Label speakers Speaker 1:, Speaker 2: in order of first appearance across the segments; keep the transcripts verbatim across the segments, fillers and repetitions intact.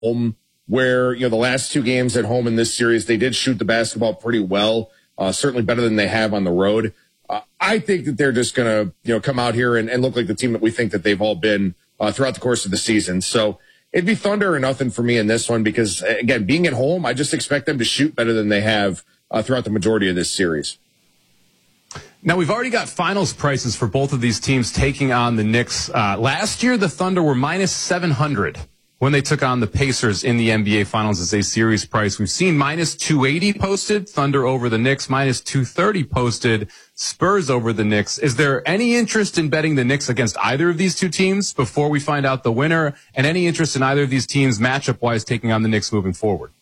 Speaker 1: home, where, you know, the last two games at home in this series, they did shoot the basketball pretty well, uh, certainly better than they have on the road. Uh, I think that they're just going to, you know, come out here and, and look like the team that we think that they've all been uh, throughout the course of the season. So it'd be Thunder or nothing for me in this one because, again, being at home, I just expect them to shoot better than they have uh, throughout the majority of this series.
Speaker 2: Now, we've already got finals prices for both of these teams taking on the Knicks. Uh, last year, the Thunder were minus seven hundred when they took on the Pacers in the N B A Finals as a series price. We've seen minus two eighty posted, Thunder over the Knicks, minus two thirty posted, Spurs over the Knicks. Is there any interest in betting the Knicks against either of these two teams before we find out the winner, and any interest in either of these teams matchup-wise taking on the Knicks moving forward?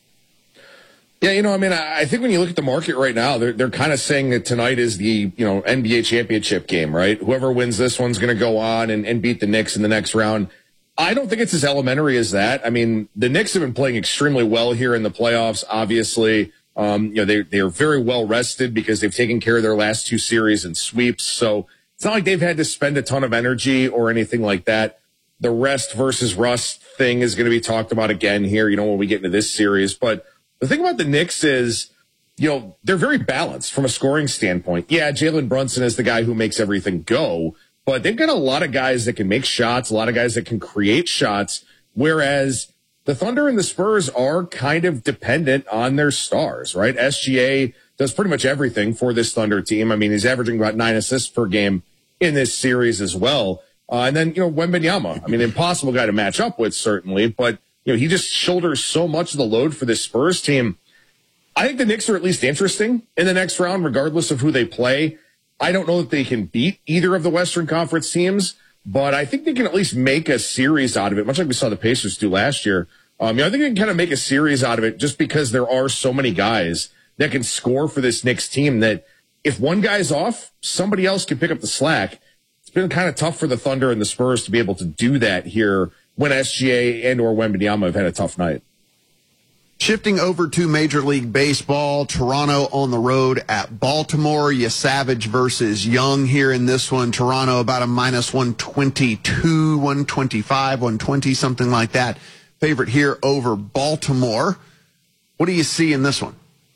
Speaker 1: Yeah, you know, I mean, I think when you look at the market right now, they're they're kind of saying that tonight is the, you know, N B A championship game, right? Whoever wins this one's going to go on and, and beat the Knicks in the next round. I don't think it's as elementary as that. I mean, the Knicks have been playing extremely well here in the playoffs, obviously. Um, you know, they they are very well rested because they've taken care of their last two series and sweeps. So it's not like they've had to spend a ton of energy or anything like that. The rest versus rust thing is going to be talked about again here, you know, when we get into this series. But the thing about the Knicks is, you know, they're very balanced from a scoring standpoint. Yeah, Jalen Brunson is the guy who makes everything go, but they've got a lot of guys that can make shots, a lot of guys that can create shots, whereas the Thunder and the Spurs are kind of dependent on their stars, right? S G A does pretty much everything for this Thunder team. I mean, he's averaging about nine assists per game in this series as well. Uh, and then, you know, Wembanyama, I mean, impossible guy to match up with, certainly, but you know, he just shoulders so much of the load for this Spurs team. I think the Knicks are at least interesting in the next round, regardless of who they play. I don't know that they can beat either of the Western Conference teams, but I think they can at least make a series out of it, much like we saw the Pacers do last year. Um, you know, I think they can kind of make a series out of it just because there are so many guys that can score for this Knicks team that if one guy's off, somebody else can pick up the slack. It's been kind of tough for the Thunder and the Spurs to be able to do that here when S G A and or Wembanyama have had a tough night.
Speaker 3: Shifting over to Major League Baseball, Toronto on the road at Baltimore. You Savage versus Young here in this one. Toronto about a minus one twenty-two, one twenty-five, one twenty, something like that. Favorite here over Baltimore. What do you see in this one?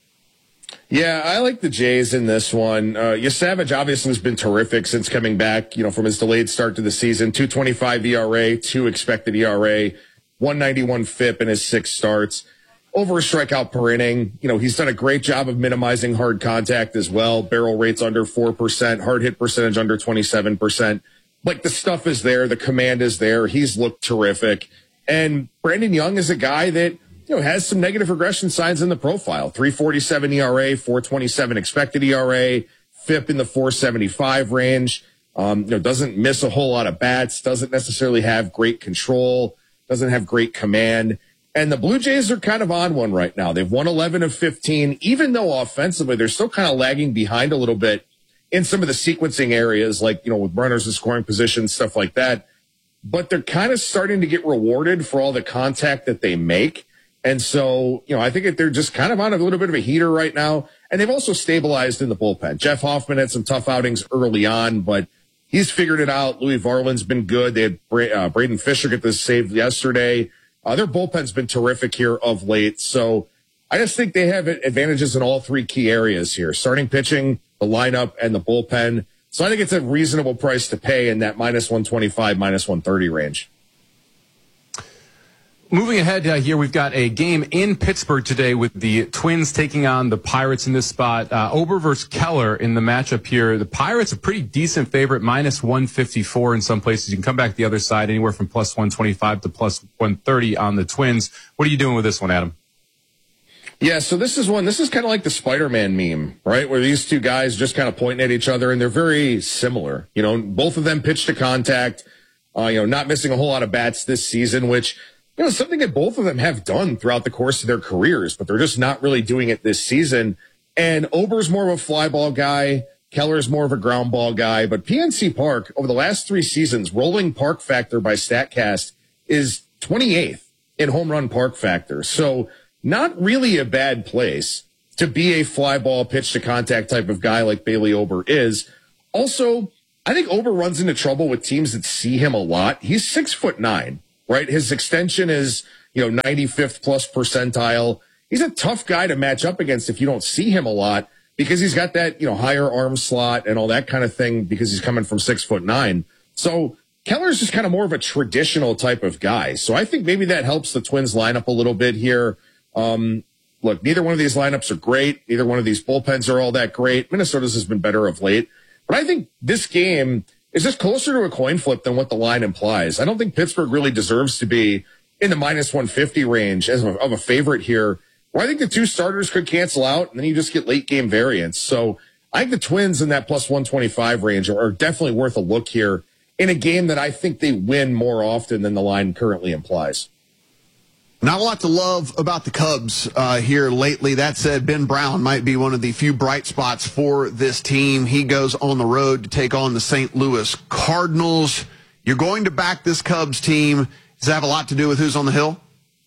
Speaker 1: Yeah, I like the Jays in this one. Uh, Savage obviously has been terrific since coming back, you know, from his delayed start to the season. two twenty-five E R A, two expected E R A, one ninety-one F I P in his six starts. Over a strikeout per inning. You know, he's done a great job of minimizing hard contact as well. Barrel rates under four percent, hard hit percentage under twenty-seven percent. Like, the stuff is there. The command is there. He's looked terrific. And Brandon Young is a guy that, you know, has some negative regression signs in the profile. three forty-seven E R A, four twenty-seven expected E R A, F I P in the four seventy-five range. Um, you know, doesn't miss a whole lot of bats, doesn't necessarily have great control, doesn't have great command. And the Blue Jays are kind of on one right now. They've won eleven of fifteen, even though offensively they're still kind of lagging behind a little bit in some of the sequencing areas, like, you know, with runners in scoring positions, stuff like that. But they're kind of starting to get rewarded for all the contact that they make. And so, you know, I think that they're just kind of on a little bit of a heater right now. And they've also stabilized in the bullpen. Jeff Hoffman had some tough outings early on, but he's figured it out. Louis Varland's been good. They had Bra- uh, Braden Fisher get this save yesterday. Uh, their bullpen's been terrific here of late. So I just think they have advantages in all three key areas here: starting pitching, the lineup, and the bullpen. So I think it's a reasonable price to pay in that minus one twenty-five, minus one thirty range.
Speaker 2: Moving ahead uh, here, we've got a game in Pittsburgh today with the Twins taking on the Pirates in this spot. Uh, Ober versus Keller in the matchup here. The Pirates a pretty decent favorite, minus one fifty-four in some places. You can come back the other side, anywhere from plus one twenty-five to plus one thirty on the Twins. What are you doing with this one, Adam?
Speaker 1: Yeah, so this is one, this is kind of like the Spider-Man meme, right? Where these two guys just kind of pointing at each other, and they're very similar. You know, both of them pitch to contact, uh, you know, not missing a whole lot of bats this season, which, you know, something that both of them have done throughout the course of their careers, but they're just not really doing it this season. And Ober's more of a fly ball guy. Keller's more of a ground ball guy. But P N C Park, over the last three seasons, rolling park factor by StatCast is twenty-eighth in home run park factor. So not really a bad place to be a fly ball pitch to contact type of guy like Bailey Ober is. Also, I think Ober runs into trouble with teams that see him a lot. He's six foot nine. Right, his extension is you know, ninety-fifth plus percentile. He's a tough guy to match up against if you don't see him a lot, because he's got that, you know, higher arm slot and all that kind of thing, because he's coming from six foot nine. So Keller's just kind of more of a traditional type of guy. So I think maybe that helps the Twins lineup a little bit here. Um, look, neither one of these lineups are great. Neither one of these bullpens are all that great. Minnesota's has been better of late. But I think this game is just closer to a coin flip than what the line implies. I don't think Pittsburgh really deserves to be in the minus one fifty range as a, of a favorite here. Well, I think the two starters could cancel out, and then you just get late game variance. So I think the Twins in that plus one twenty-five range are, are definitely worth a look here in a game that I think they win more often than the line currently implies.
Speaker 3: Not a lot to love about the Cubs uh, here lately. That said, Ben Brown might be one of the few bright spots for this team. He goes on the road to take on the Saint Louis Cardinals. You're going to back this Cubs team. Does that have a lot to do with who's on the hill?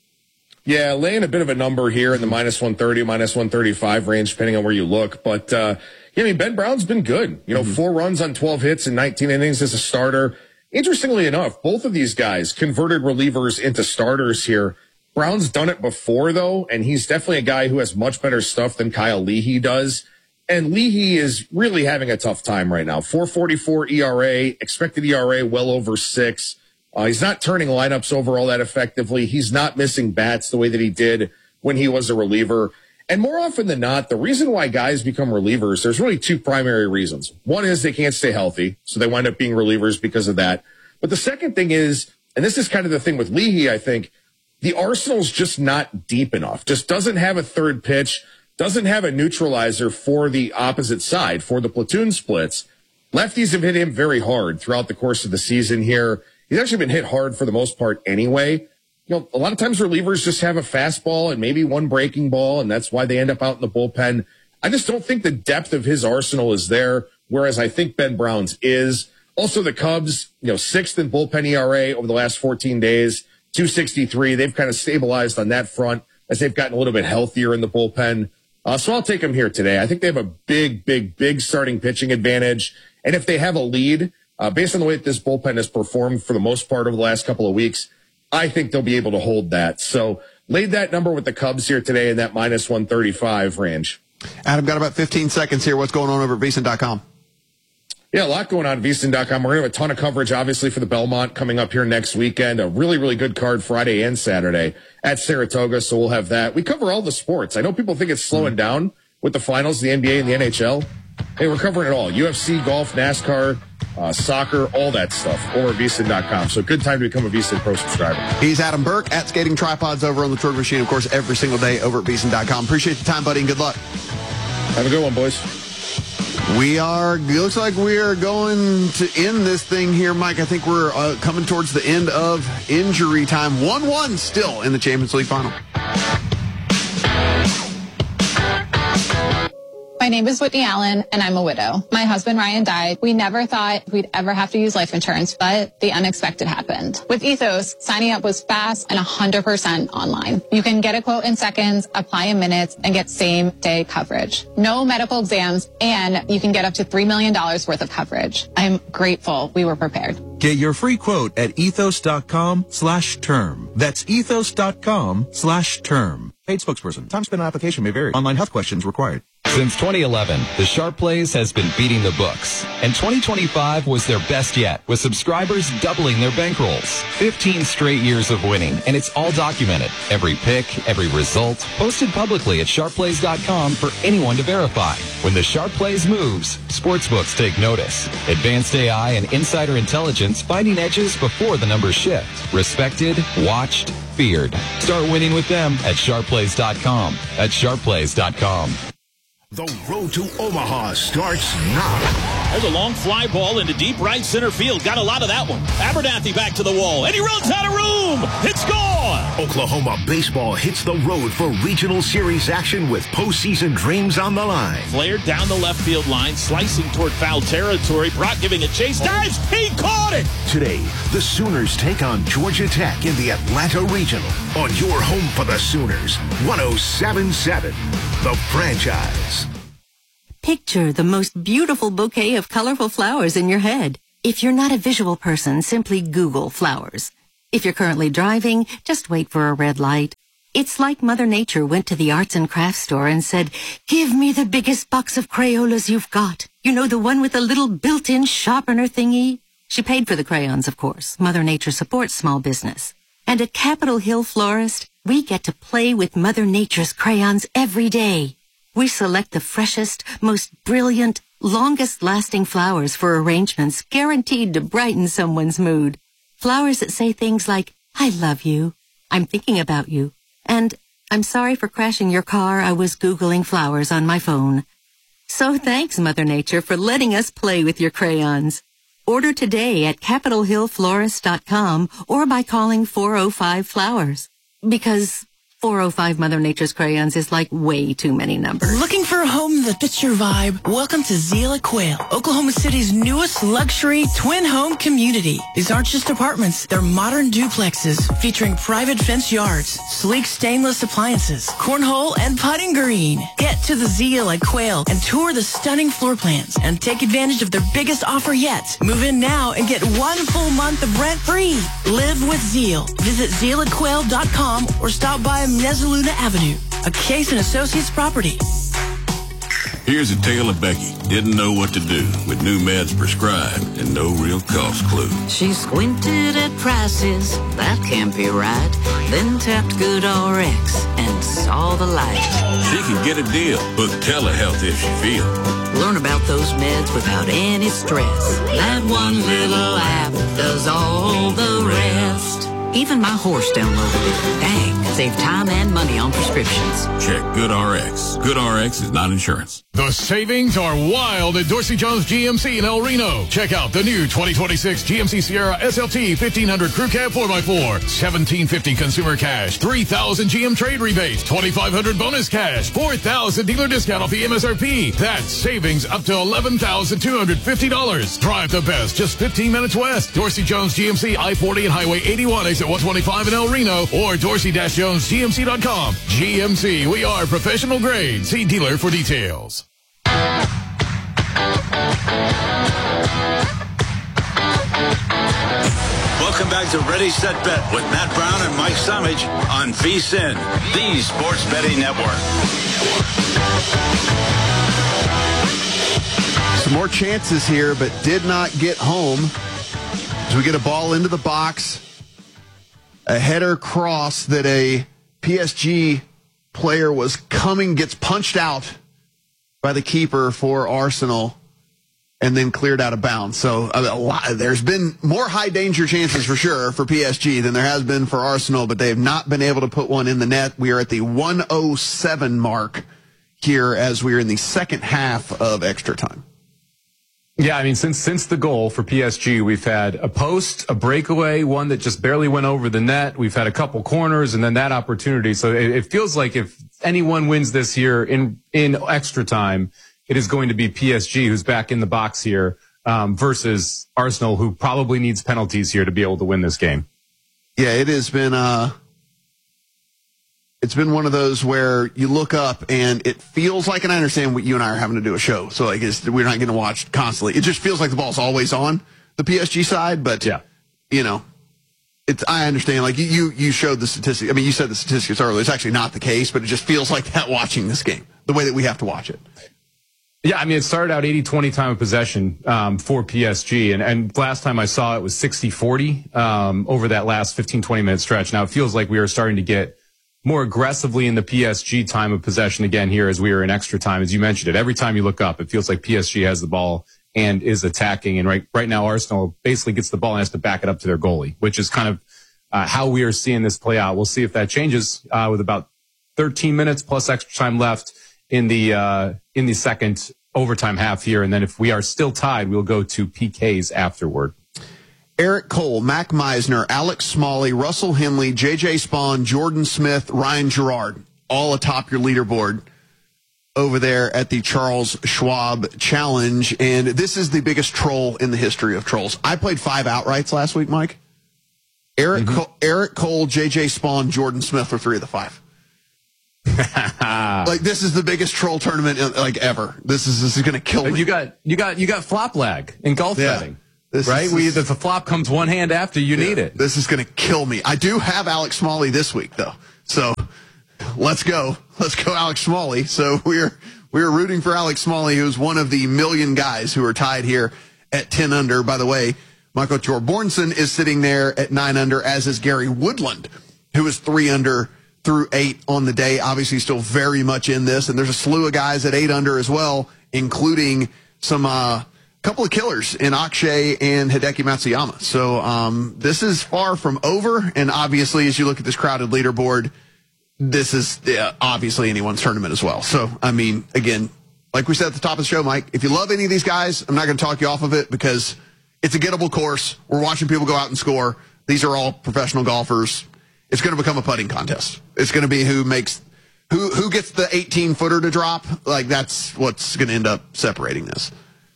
Speaker 1: Yeah, laying a bit of a number here in the minus one thirty, minus one thirty-five range, depending on where you look. But, uh, yeah, I mean, Ben Brown's been good. You know, mm-hmm. four runs on twelve hits in nineteen innings as a starter. Interestingly enough, both of these guys converted relievers into starters here. Brown's done it before, though, and he's definitely a guy who has much better stuff than Kyle Leahy does. And Leahy is really having a tough time right now. four forty-four E R A, expected E R A well over six. Uh, he's not turning lineups over all that effectively. He's not missing bats the way that he did when he was a reliever. And more often than not, the reason why guys become relievers, there's really two primary reasons. One is they can't stay healthy, so they wind up being relievers because of that. But the second thing is, and this is kind of the thing with Leahy, I think, the arsenal's just not deep enough, just doesn't have a third pitch, doesn't have a neutralizer for the opposite side, for the platoon splits. Lefties have hit him very hard throughout the course of the season here. He's actually been hit hard for the most part anyway. You know, a lot of times relievers just have a fastball and maybe one breaking ball, and that's why they end up out in the bullpen. I just don't think the depth of his arsenal is there, whereas I think Ben Brown's is. Also, the Cubs, you know, sixth in bullpen E R A over the last fourteen days, two sixty-three. They've kind of stabilized on that front as they've gotten a little bit healthier in the bullpen. Uh, so I'll take them here today. I think they have a big, big, big starting pitching advantage. And if they have a lead, uh, based on the way that this bullpen has performed for the most part over the last couple of weeks, I think they'll be able to hold that. So laid that number with the Cubs here today in that minus one thirty-five range.
Speaker 3: Adam, got about fifteen seconds here. What's going on over at V S I N dot com?
Speaker 1: Yeah, a lot going on at V S I N dot com. We're going to have a ton of coverage, obviously, for the Belmont coming up here next weekend. A really, really good card Friday and Saturday at Saratoga, so we'll have that. We cover all the sports. I know people think it's slowing down with the finals, the N B A and the N H L. Hey, we're covering it all. U F C, golf, NASCAR, uh, soccer, all that stuff over at V S I N dot com. So good time to become a V S I N Pro subscriber.
Speaker 3: He's Adam Burke at Skating Tripods over on the Torque Machine, of course, every single day over at V S I N dot com. Appreciate the time, buddy, and good luck.
Speaker 1: Have a good one, boys.
Speaker 3: We are, looks like we are going to end this thing here, Mike. I think we're uh, coming towards the end of injury time. one one still in the Champions League final.
Speaker 4: My name is Whitney Allen, and I'm a widow. My husband, Ryan, died. We never thought we'd ever have to use life insurance, but the unexpected happened. With Ethos, signing up was fast and one hundred percent online. You can get a quote in seconds, apply in minutes, and get same-day coverage. No medical exams, and you can get up to three million dollars worth of coverage. I'm grateful we were prepared.
Speaker 5: Get your free quote at ethos.com slash term. That's ethos.com slash term. Paid spokesperson. Time spent on application may vary. Online health questions required.
Speaker 6: Since twenty eleven, the Sharp Plays has been beating the books. And twenty twenty-five was their best yet, with subscribers doubling their bankrolls. fifteen straight years of winning, and it's all documented. Every pick, every result, posted publicly at sharp plays dot com for anyone to verify. When the Sharp Plays moves, sportsbooks take notice. Advanced A I and insider intelligence finding edges before the numbers shift. Respected, watched, feared. Start winning with them at sharp plays dot com. At sharp plays dot com.
Speaker 7: The road to Omaha starts now.
Speaker 8: There's a long fly ball into deep right center field. Got a lot of that one. Abernathy back to the wall, and he runs out of room. It's gone.
Speaker 7: Oklahoma baseball hits the road for regional series action with postseason dreams on the line.
Speaker 8: Flared down the left field line, slicing toward foul territory. Brock giving a chase. Dives. He caught it.
Speaker 7: Today, the Sooners take on Georgia Tech in the Atlanta Regional on your home for the Sooners, one oh seven point seven, The Franchise.
Speaker 9: Picture the most beautiful bouquet of colorful flowers in your head. If you're not a visual person, simply Google flowers. If you're currently driving, just wait for a red light. It's like Mother Nature went to the arts and crafts store and said, give me the biggest box of Crayolas you've got. You know, the one with the little built-in sharpener thingy? She paid for the crayons, of course. Mother Nature supports small business. And at Capitol Hill Florist, we get to play with Mother Nature's crayons every day. We select the freshest, most brilliant, longest-lasting flowers for arrangements guaranteed to brighten someone's mood. Flowers that say things like, I love you, I'm thinking about you, and I'm sorry for crashing your car, I was Googling flowers on my phone. So thanks, Mother Nature, for letting us play with your crayons. Order today at capitol hill florist dot com or by calling four oh five flowers. Because four oh five Mother Nature's crayons is like way too many numbers.
Speaker 10: Looking for a home that fits your vibe? Welcome to Zeal at Quail, Oklahoma City's newest luxury twin home community. These aren't just apartments, they're modern duplexes featuring private fenced yards, sleek stainless appliances, cornhole, and putting green. Get to the Zeal at Quail and tour the stunning floor plans and take advantage of their biggest offer yet. Move in now and get one full month of rent free. Live with Zeal. Visit zeal at quail dot com or stop by Mezzaluna Avenue, a Case and Associates property.
Speaker 11: Here's a tale of Becky. Didn't know what to do with new meds prescribed and no real cost clue.
Speaker 12: She squinted at prices, that can't be right. Then tapped GoodRx and saw the light.
Speaker 11: She can get a deal. Book telehealth if she feels.
Speaker 12: Learn about those meds without any stress. That one little app does all the rest. Even my horse downloaded it. Dang, save time and money on prescriptions.
Speaker 11: Check GoodRx. GoodRx is not insurance.
Speaker 13: The savings are wild at Dorsey Jones G M C in El Reno. Check out the new twenty twenty-six G M C Sierra S L T fifteen hundred Crew Cab four by four, seventeen fifty consumer cash, three thousand G M trade rebates, twenty-five hundred bonus cash, four thousand dealer discount off the M S R P. That's savings up to eleven thousand two hundred fifty dollars. Drive the best, just fifteen minutes west. Dorsey Jones G M C I forty and Highway eighty-one exit one twenty-five in El Reno or dorsey jones g m c dot com. G M C, we are professional grade. See dealer for details.
Speaker 14: Welcome back to Ready, Set, Bet with Matt Brown and Mike Summage on V S I N, the Sports Betting Network.
Speaker 3: Some more chances here, but did not get home. As we get a ball into the box, a header cross that a P S G player was coming, gets punched out by the keeper for Arsenal, and then cleared out of bounds. So a lot, there's been more high danger chances for sure for P S G than there has been for Arsenal, but they have not been able to put one in the net. We are at the one oh seven mark here as we are in the second half of extra time.
Speaker 2: Yeah, I mean, since since the goal for P S G, we've had a post, a breakaway, one that just barely went over the net. We've had a couple corners and then that opportunity. So it, it feels like if anyone wins this here in, in extra time, it is going to be P S G who's back in the box here um, versus Arsenal, who probably needs penalties here to be able to win this game.
Speaker 3: Yeah, it has been uh, it's been one of those where you look up and it feels like, and I understand what you and I are having to do a show, so I guess we're not going to watch constantly. It just feels like the ball's always on the P S G side, but
Speaker 2: yeah,
Speaker 3: you know, it's I understand. Like you, you showed the statistics. I mean, you said the statistics earlier. It's actually not the case, but it just feels like that watching this game, the way that we have to watch it.
Speaker 2: Yeah, I mean, it started out eighty twenty time of possession um, for P S G, and, and last time I saw it was sixty forty um, over that last fifteen, twenty minute stretch. Now it feels like we are starting to get more aggressively in the P S G time of possession again here as we are in extra time. As you mentioned it, every time you look up, it feels like P S G has the ball and is attacking. And right right now, Arsenal basically gets the ball and has to back it up to their goalie, which is kind of uh, how we are seeing this play out. We'll see if that changes uh, with about thirteen minutes plus extra time left in the uh, in the second overtime half here. And then if we are still tied, we'll go to P Ks afterward.
Speaker 3: Eric Cole, Mac Meisner, Alex Smalley, Russell Henley, J J Spawn, Jordan Smith, Ryan Gerard, all atop your leaderboard over there at the Charles Schwab Challenge. And this is the biggest troll in the history of trolls. I played five outrights last week, Mike. Eric, mm-hmm. Cole, Eric Cole, J J Spawn, Jordan Smith were three of the five. Like, this is the biggest troll tournament like ever. This is this is going to kill me.
Speaker 2: You got you got you got flop lag in golf
Speaker 3: yeah.
Speaker 2: betting.
Speaker 3: This
Speaker 2: right?
Speaker 3: Is,
Speaker 2: we the, the flop comes one hand after you
Speaker 3: yeah,
Speaker 2: need it.
Speaker 3: This is going to kill me. I do have Alex Smalley this week, though. So let's go. Let's go, Alex Smalley. So we're we're rooting for Alex Smalley, who's one of the million guys who are tied here at ten under. By the way, Michael Thorbjornsen is sitting there at nine under, as is Gary Woodland, who is three under through eight on the day. Obviously, still very much in this. And there's a slew of guys at eight under as well, including some uh couple of killers in Akshay and Hideki Matsuyama. So um, this is far from over. And obviously, as you look at this crowded leaderboard, this is yeah, obviously anyone's tournament as well. So, I mean, again, like we said at the top of the show, Mike, if you love any of these guys, I'm not going to talk you off of it because it's a gettable course. We're watching people go out and score. These are all professional golfers. It's going to become a putting contest. It's going to be who makes who who gets the eighteen footer to drop. Like, that's what's going to end up separating this.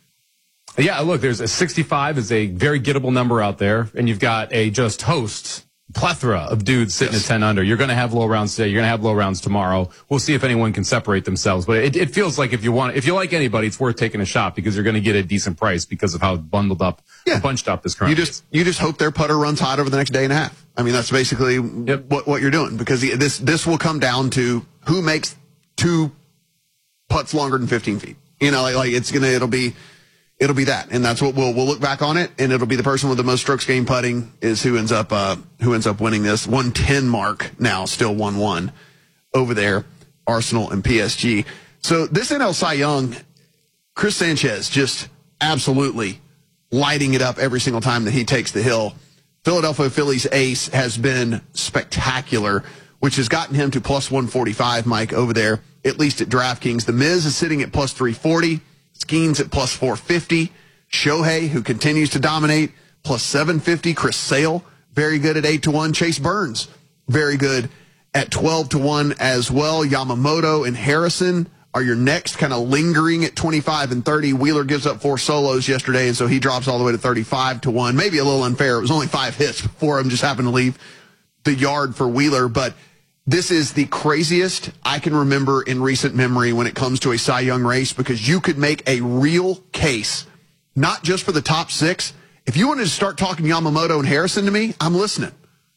Speaker 2: Yeah, look, there's a sixty-five is a very gettable number out there, and you've got a just host plethora of dudes sitting yes. at ten under. You're going to have low rounds today. You're going to have low rounds tomorrow. We'll see if anyone can separate themselves. But it, it feels like if you want, if you like anybody, it's worth taking a shot because you're going to get a decent price because of how bundled up, yeah. bunched up this current.
Speaker 3: You just you just hope their putter runs hot over the next day and a half. I mean, that's basically yep. what what you're doing because the, this this will come down to who makes two putts longer than fifteen feet. You know, like, like it's gonna it'll be. It'll be that, and that's what we'll we'll look back on it, and it'll be the person with the most strokes gained putting is who ends up uh, who ends up winning this one ten mark. Now still one one over there, Arsenal and P S G. So this N L Cy Young, Chris Sanchez just absolutely lighting it up every single time that he takes the hill. Philadelphia Phillies ace has been spectacular, which has gotten him to plus one forty-five, Mike, over there, at least at DraftKings. The Miz is sitting at plus three forty. Skeens at plus four fifty. Shohei, who continues to dominate, plus seven fifty. Chris Sale, very good at eight to one. Chase Burns, very good at twelve to one as well. Yamamoto and Harrison are your next, kind of lingering at twenty-five and thirty. Wheeler gives up four solos yesterday, and so he drops all the way to thirty-five to one. Maybe a little unfair. It was only five hits before him just happened to leave the yard for Wheeler, but this is the craziest I can remember in recent memory when it comes to a Cy Young race because you could make a real case, not just for the top six. If you wanted to start talking Yamamoto and Harrison to me, I'm listening.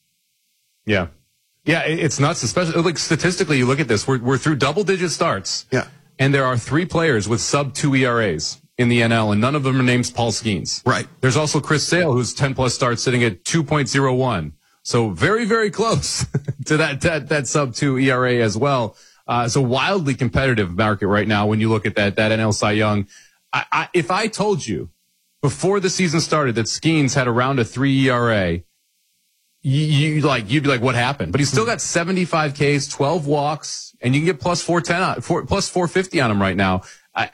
Speaker 2: Yeah. Yeah, it's nuts, especially like statistically, you look at this, we're, we're through double-digit starts.
Speaker 3: Yeah.
Speaker 2: And there are three players with sub-two E R As in the N L, and none of them are named Paul Skeens.
Speaker 3: Right.
Speaker 2: There's also Chris Sale, who's ten-plus starts sitting at two point oh one. So very, very close to that, that, that sub two E R A as well. Uh, it's a wildly competitive market right now when you look at that, that N L Cy Young. I, I, if I told you before the season started that Skeens had around a three E R A, you, you like, you'd be like, what happened? But he's still got seventy-five Ks, twelve walks, and you can get plus four ten on, four, plus four fifty on him right now. I,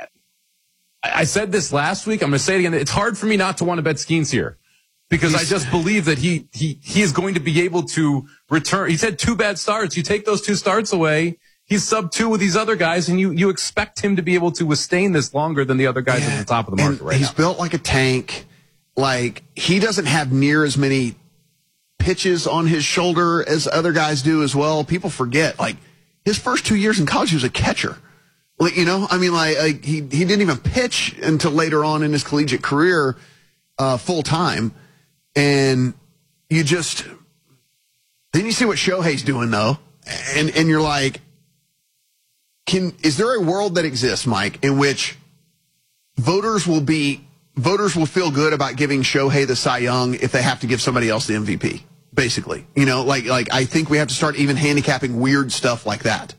Speaker 2: I said this last week. I'm going to say it again. It's hard for me not to want to bet Skeens here. Because he's, I just believe that he, he, he is going to be able to return. He's had two bad starts. You take those two starts away, he's sub two with these other guys, and you, you expect him to be able to withstand this longer than the other guys yeah, at the top of the market right
Speaker 3: he's
Speaker 2: now.
Speaker 3: He's built like a tank. Like, he doesn't have near as many pitches on his shoulder as other guys do as well. People forget, like, his first two years in college, he was a catcher. Like, you know, I mean, like, like he, he didn't even pitch until later on in his collegiate career, uh, full time. And you just, then you see what Shohei's doing though. And, and you're like, can, is there a world that exists, Mike, in which voters will be, voters will feel good about giving Shohei the Cy Young if they have to give somebody else the M V P? Basically, you know, like, like I think we have to start even handicapping weird stuff like that.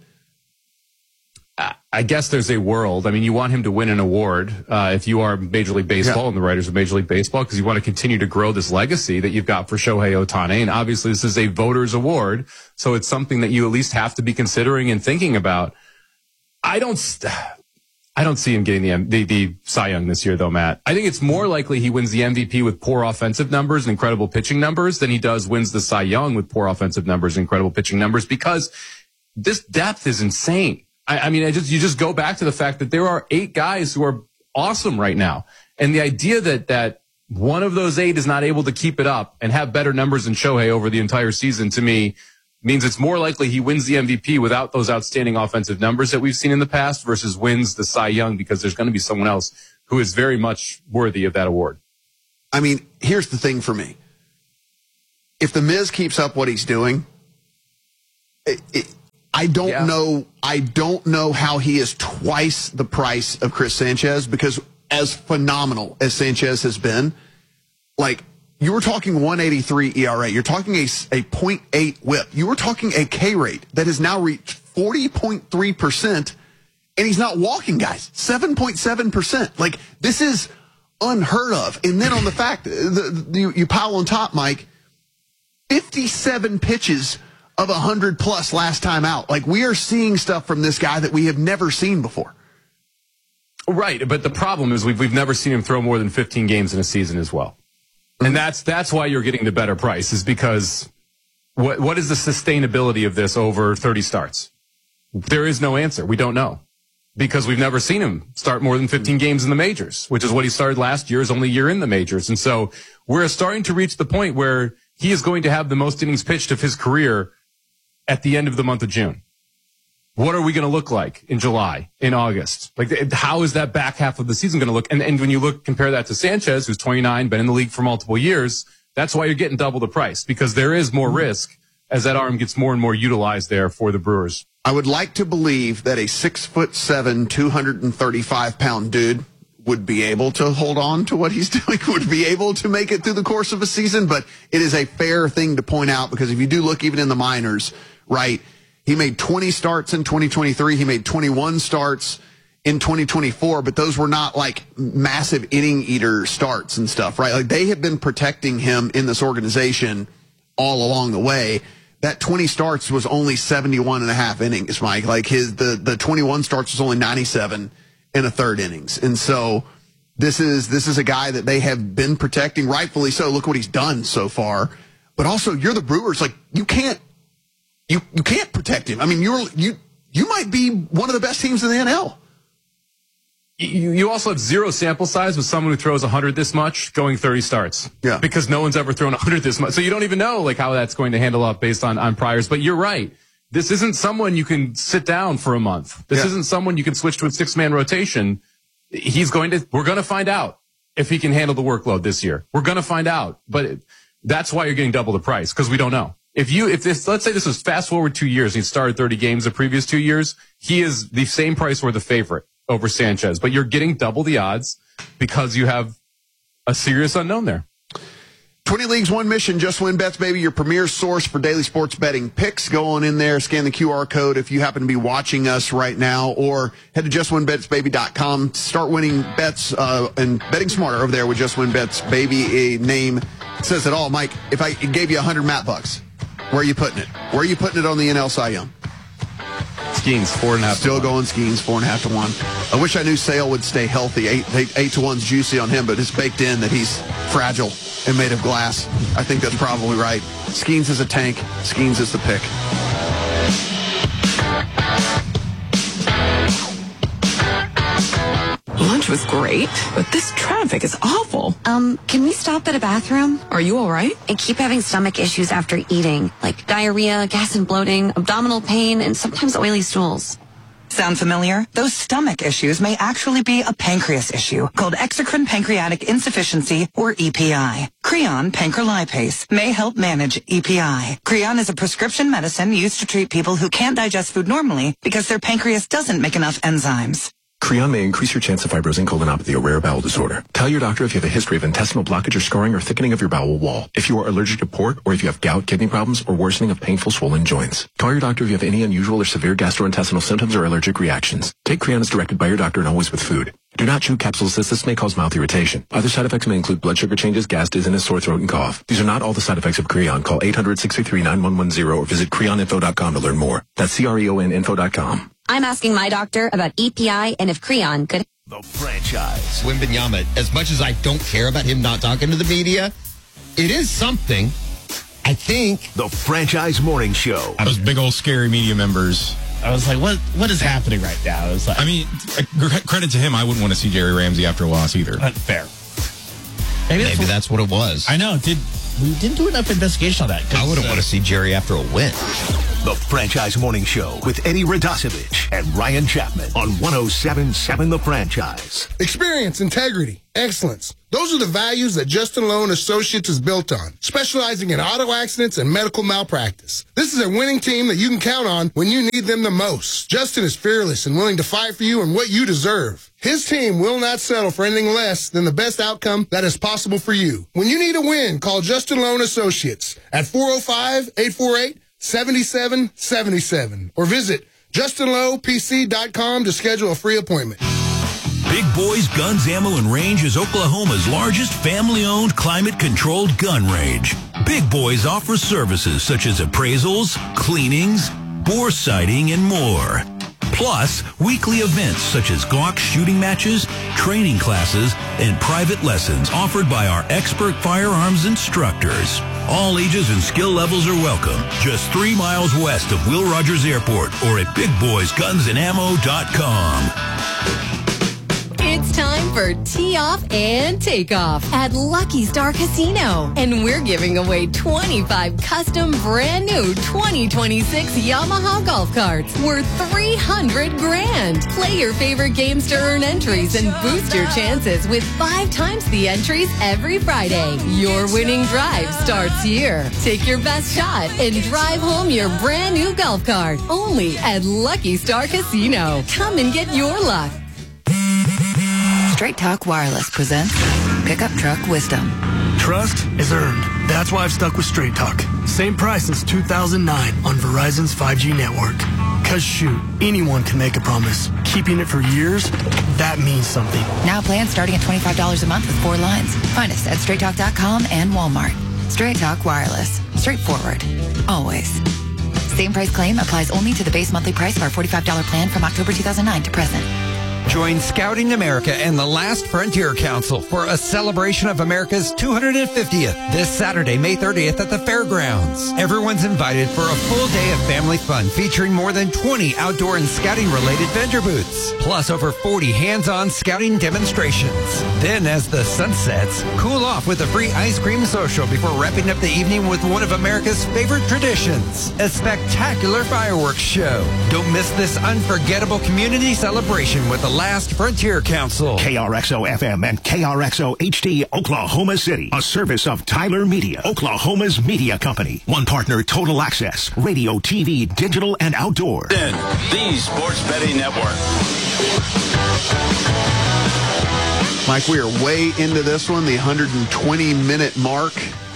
Speaker 2: I guess there's a world. I mean, you want him to win an award uh, if you are Major League Baseball yeah. and the writers of Major League Baseball because you want to continue to grow this legacy that you've got for Shohei Ohtani. And obviously, this is a voters' award, so it's something that you at least have to be considering and thinking about. I don't, I don't see him getting the, the the Cy Young this year, though, Matt. I think it's more likely he wins the M V P with poor offensive numbers and incredible pitching numbers than he does wins the Cy Young with poor offensive numbers and incredible pitching numbers because this depth is insane. I mean, I just you just go back to the fact that there are eight guys who are awesome right now. And the idea that that one of those eight is not able to keep it up and have better numbers than Shohei over the entire season, to me, means it's more likely he wins the M V P without those outstanding offensive numbers that we've seen in the past versus wins the Cy Young because there's going to be someone else who is very much worthy of that award.
Speaker 3: I mean, here's the thing for me. If The Miz keeps up what he's doing, it, it, I don't yeah. know. I don't know how he is twice the price of Chris Sanchez, because as phenomenal as Sanchez has been, like, you were talking one eighty-three E R A. You're talking a, a point eight whip. You were talking a K rate that has now reached forty point three percent, and he's not walking guys. seven point seven percent. Like, this is unheard of. And then on the fact, the, the, you, you pile on top, Mike, fifty-seven pitches of one hundred plus last time out. Like, we are seeing stuff from this guy that we have never seen before.
Speaker 2: Right, but the problem is we've, we've never seen him throw more than fifteen games in a season as well. And that's that's why you're getting the better price, is because what what is the sustainability of this over thirty starts? There is no answer. We don't know, because we've never seen him start more than fifteen games in the majors, which is what he started last year, his only year in the majors. And so we're starting to reach the point where he is going to have the most innings pitched of his career at the end of the month of June. What are we going to look like in July, in August? Like, how is that back half of the season going to look? And, and when you look, compare that to Sanchez, who's twenty-nine, been in the league for multiple years, that's why you're getting double the price, because there is more risk as that arm gets more and more utilized there for the Brewers.
Speaker 3: I would like to believe that a six foot seven, two hundred thirty-five pound dude would be able to hold on to what he's doing, would be able to make it through the course of a season. But it is a fair thing to point out, because if you do look even in the minors, right, he made twenty starts in twenty twenty-three. He made twenty-one starts in twenty twenty-four, but those were not like massive inning eater starts and stuff, right? Like, they have been protecting him in this organization all along the way. That twenty starts was only seventy-one and a half innings, Mike. Like, his, the, the twenty-one starts was only ninety-seven in a third innings. And so this is, this is a guy that they have been protecting, rightfully so. Look what he's done so far. But also, you're the Brewers. Like, you can't, You you can't protect him. I mean, you're you you might be one of the best teams in the N L.
Speaker 2: You, you also have zero sample size with someone who throws one hundred this much going thirty starts.
Speaker 3: Yeah.
Speaker 2: Because no one's ever thrown one hundred this much. So you don't even know, like, how that's going to handle up based on, on priors. But you're right. This isn't someone you can sit down for a month. This yeah. isn't someone you can switch to a six-man rotation. He's going to, we're going to find out if he can handle the workload this year. We're going to find out. But it, that's why you're getting double the price, because we don't know. If you, if this, let's say this was fast forward two years, and he started thirty games the previous two years, he is the same price or the favorite over Sanchez. But you're getting double the odds because you have a serious unknown there.
Speaker 3: twenty leagues, one mission, Just Win Bets, baby, your premier source for daily sports betting picks. Go on in there, scan the Q R code if you happen to be watching us right now, or head to just win bets baby dot com. Start winning bets uh, and betting smarter over there with Just Win Bets, baby. A name says it all. Mike, if I gave you one hundred Matt bucks, where are you putting it? Where are you putting it on the N L Cy Young?
Speaker 2: Skeens, four and a half.
Speaker 3: Still going Skeens, four and a half to one. I wish I knew Sale would stay healthy. Eight, eight, eight to one's juicy on him, but it's baked in that he's fragile and made of glass. I think that's probably right. Skeens is a tank. Skeens is the pick.
Speaker 15: Lunch was great, but this traffic is awful.
Speaker 16: Um, can we stop at a bathroom?
Speaker 15: Are you all right?
Speaker 16: I keep having stomach issues after eating, like diarrhea, gas and bloating, abdominal pain, and sometimes oily stools.
Speaker 17: Sound familiar? Those stomach issues may actually be a pancreas issue called exocrine pancreatic insufficiency, or E P I. Creon pancrelipase may help manage E P I. Creon is a prescription medicine used to treat people who can't digest food normally because their pancreas doesn't make enough enzymes.
Speaker 18: Creon may increase your chance of fibrosing colonopathy, a rare bowel disorder. Tell your doctor if you have a history of intestinal blockage or scarring or thickening of your bowel wall. If you are allergic to pork, or if you have gout, kidney problems, or worsening of painful swollen joints. Call your doctor if you have any unusual or severe gastrointestinal symptoms or allergic reactions. Take Creon as directed by your doctor and always with food. Do not chew capsules as this may cause mouth irritation. Other side effects may include blood sugar changes, gas, dizziness, sore throat, and cough. These are not all the side effects of Creon. Call eight hundred, six three three, nine one one zero or visit creon info dot com to learn more. That's C R E O N info dot com.
Speaker 16: I'm asking my doctor about E P I and if Creon could...
Speaker 7: The franchise.
Speaker 19: Wembanyama, as much as I don't care about him not talking to the media, it is something. I think.
Speaker 7: The Franchise Morning Show.
Speaker 20: Those big old scary media members. I was like, what what is happening right now? I was like, I mean, credit to him, I wouldn't want to see Jerry Ramsey after a loss either.
Speaker 21: Uh, fair.
Speaker 19: Maybe, that's, Maybe what, that's what it was.
Speaker 21: I know. Did we didn't do enough investigation on that?
Speaker 19: I wouldn't uh, want to see Jerry after a win.
Speaker 7: The Franchise Morning Show with Eddie Radosevich and Ryan Chapman on one oh seven point seven The Franchise.
Speaker 21: Experience, integrity, excellence. Those are the values that Justin Loan Associates is built on, specializing in auto accidents and medical malpractice. This is a winning team that you can count on when you need them the most. Justin is fearless and willing to fight for you and what you deserve. His team will not settle for anything less than the best outcome that is possible for you. When you need a win, call Justin Loan Associates at four oh five, eight four eight, seven seven seven seven or visit justin low p c dot com to schedule a free appointment.
Speaker 22: Big Boys Guns, Ammo, and Range is Oklahoma's largest family-owned, climate-controlled gun range. Big Boys offers services such as appraisals, cleanings, bore sighting, and more. Plus, weekly events such as Glock shooting matches, training classes, and private lessons offered by our expert firearms instructors. All ages and skill levels are welcome. Just three miles west of Will Rogers Airport or at big boys guns and ammo dot com.
Speaker 23: It's time for Tee Off and Takeoff at Lucky Star Casino. And we're giving away twenty-five custom brand new twenty twenty-six Yamaha golf carts worth three hundred grand. Play your favorite games to earn entries and boost your chances with five times the entries every Friday. Your winning drive starts here. Take your best shot and drive home your brand new golf cart. Only at Lucky Star Casino. Come and get your luck.
Speaker 24: Straight Talk Wireless presents Pickup Truck Wisdom.
Speaker 25: Trust is earned. That's why I've stuck with Straight Talk. Same price since two thousand nine on Verizon's five G network. Cause shoot, anyone can make a promise. Keeping it for years, that means something.
Speaker 24: Now plans starting at twenty-five dollars a month with four lines. Find us at straight talk dot com and Walmart. Straight Talk Wireless. Straightforward. Always. Same price claim applies only to the base monthly price of our forty-five dollars plan from October two thousand nine to present.
Speaker 26: Join Scouting America and the Last Frontier Council for a celebration of America's two hundred fiftieth this Saturday, May thirtieth at the fairgrounds. Everyone's invited for a full day of family fun featuring more than twenty outdoor and scouting-related vendor booths, plus over forty hands-on scouting demonstrations. Then, as the sun sets, cool off with a free ice cream social before wrapping up the evening with one of America's favorite traditions, a spectacular fireworks show. Don't miss this unforgettable community celebration with the Last Frontier Council.
Speaker 7: K R X O F M and K R X O H D Oklahoma City. A service of Tyler Media, Oklahoma's media company. One partner, Total Access, radio, T V, digital, and outdoor.
Speaker 14: Then, the Sports Betting Network.
Speaker 3: Mike, we are way into this one, the one hundred twenty minute mark.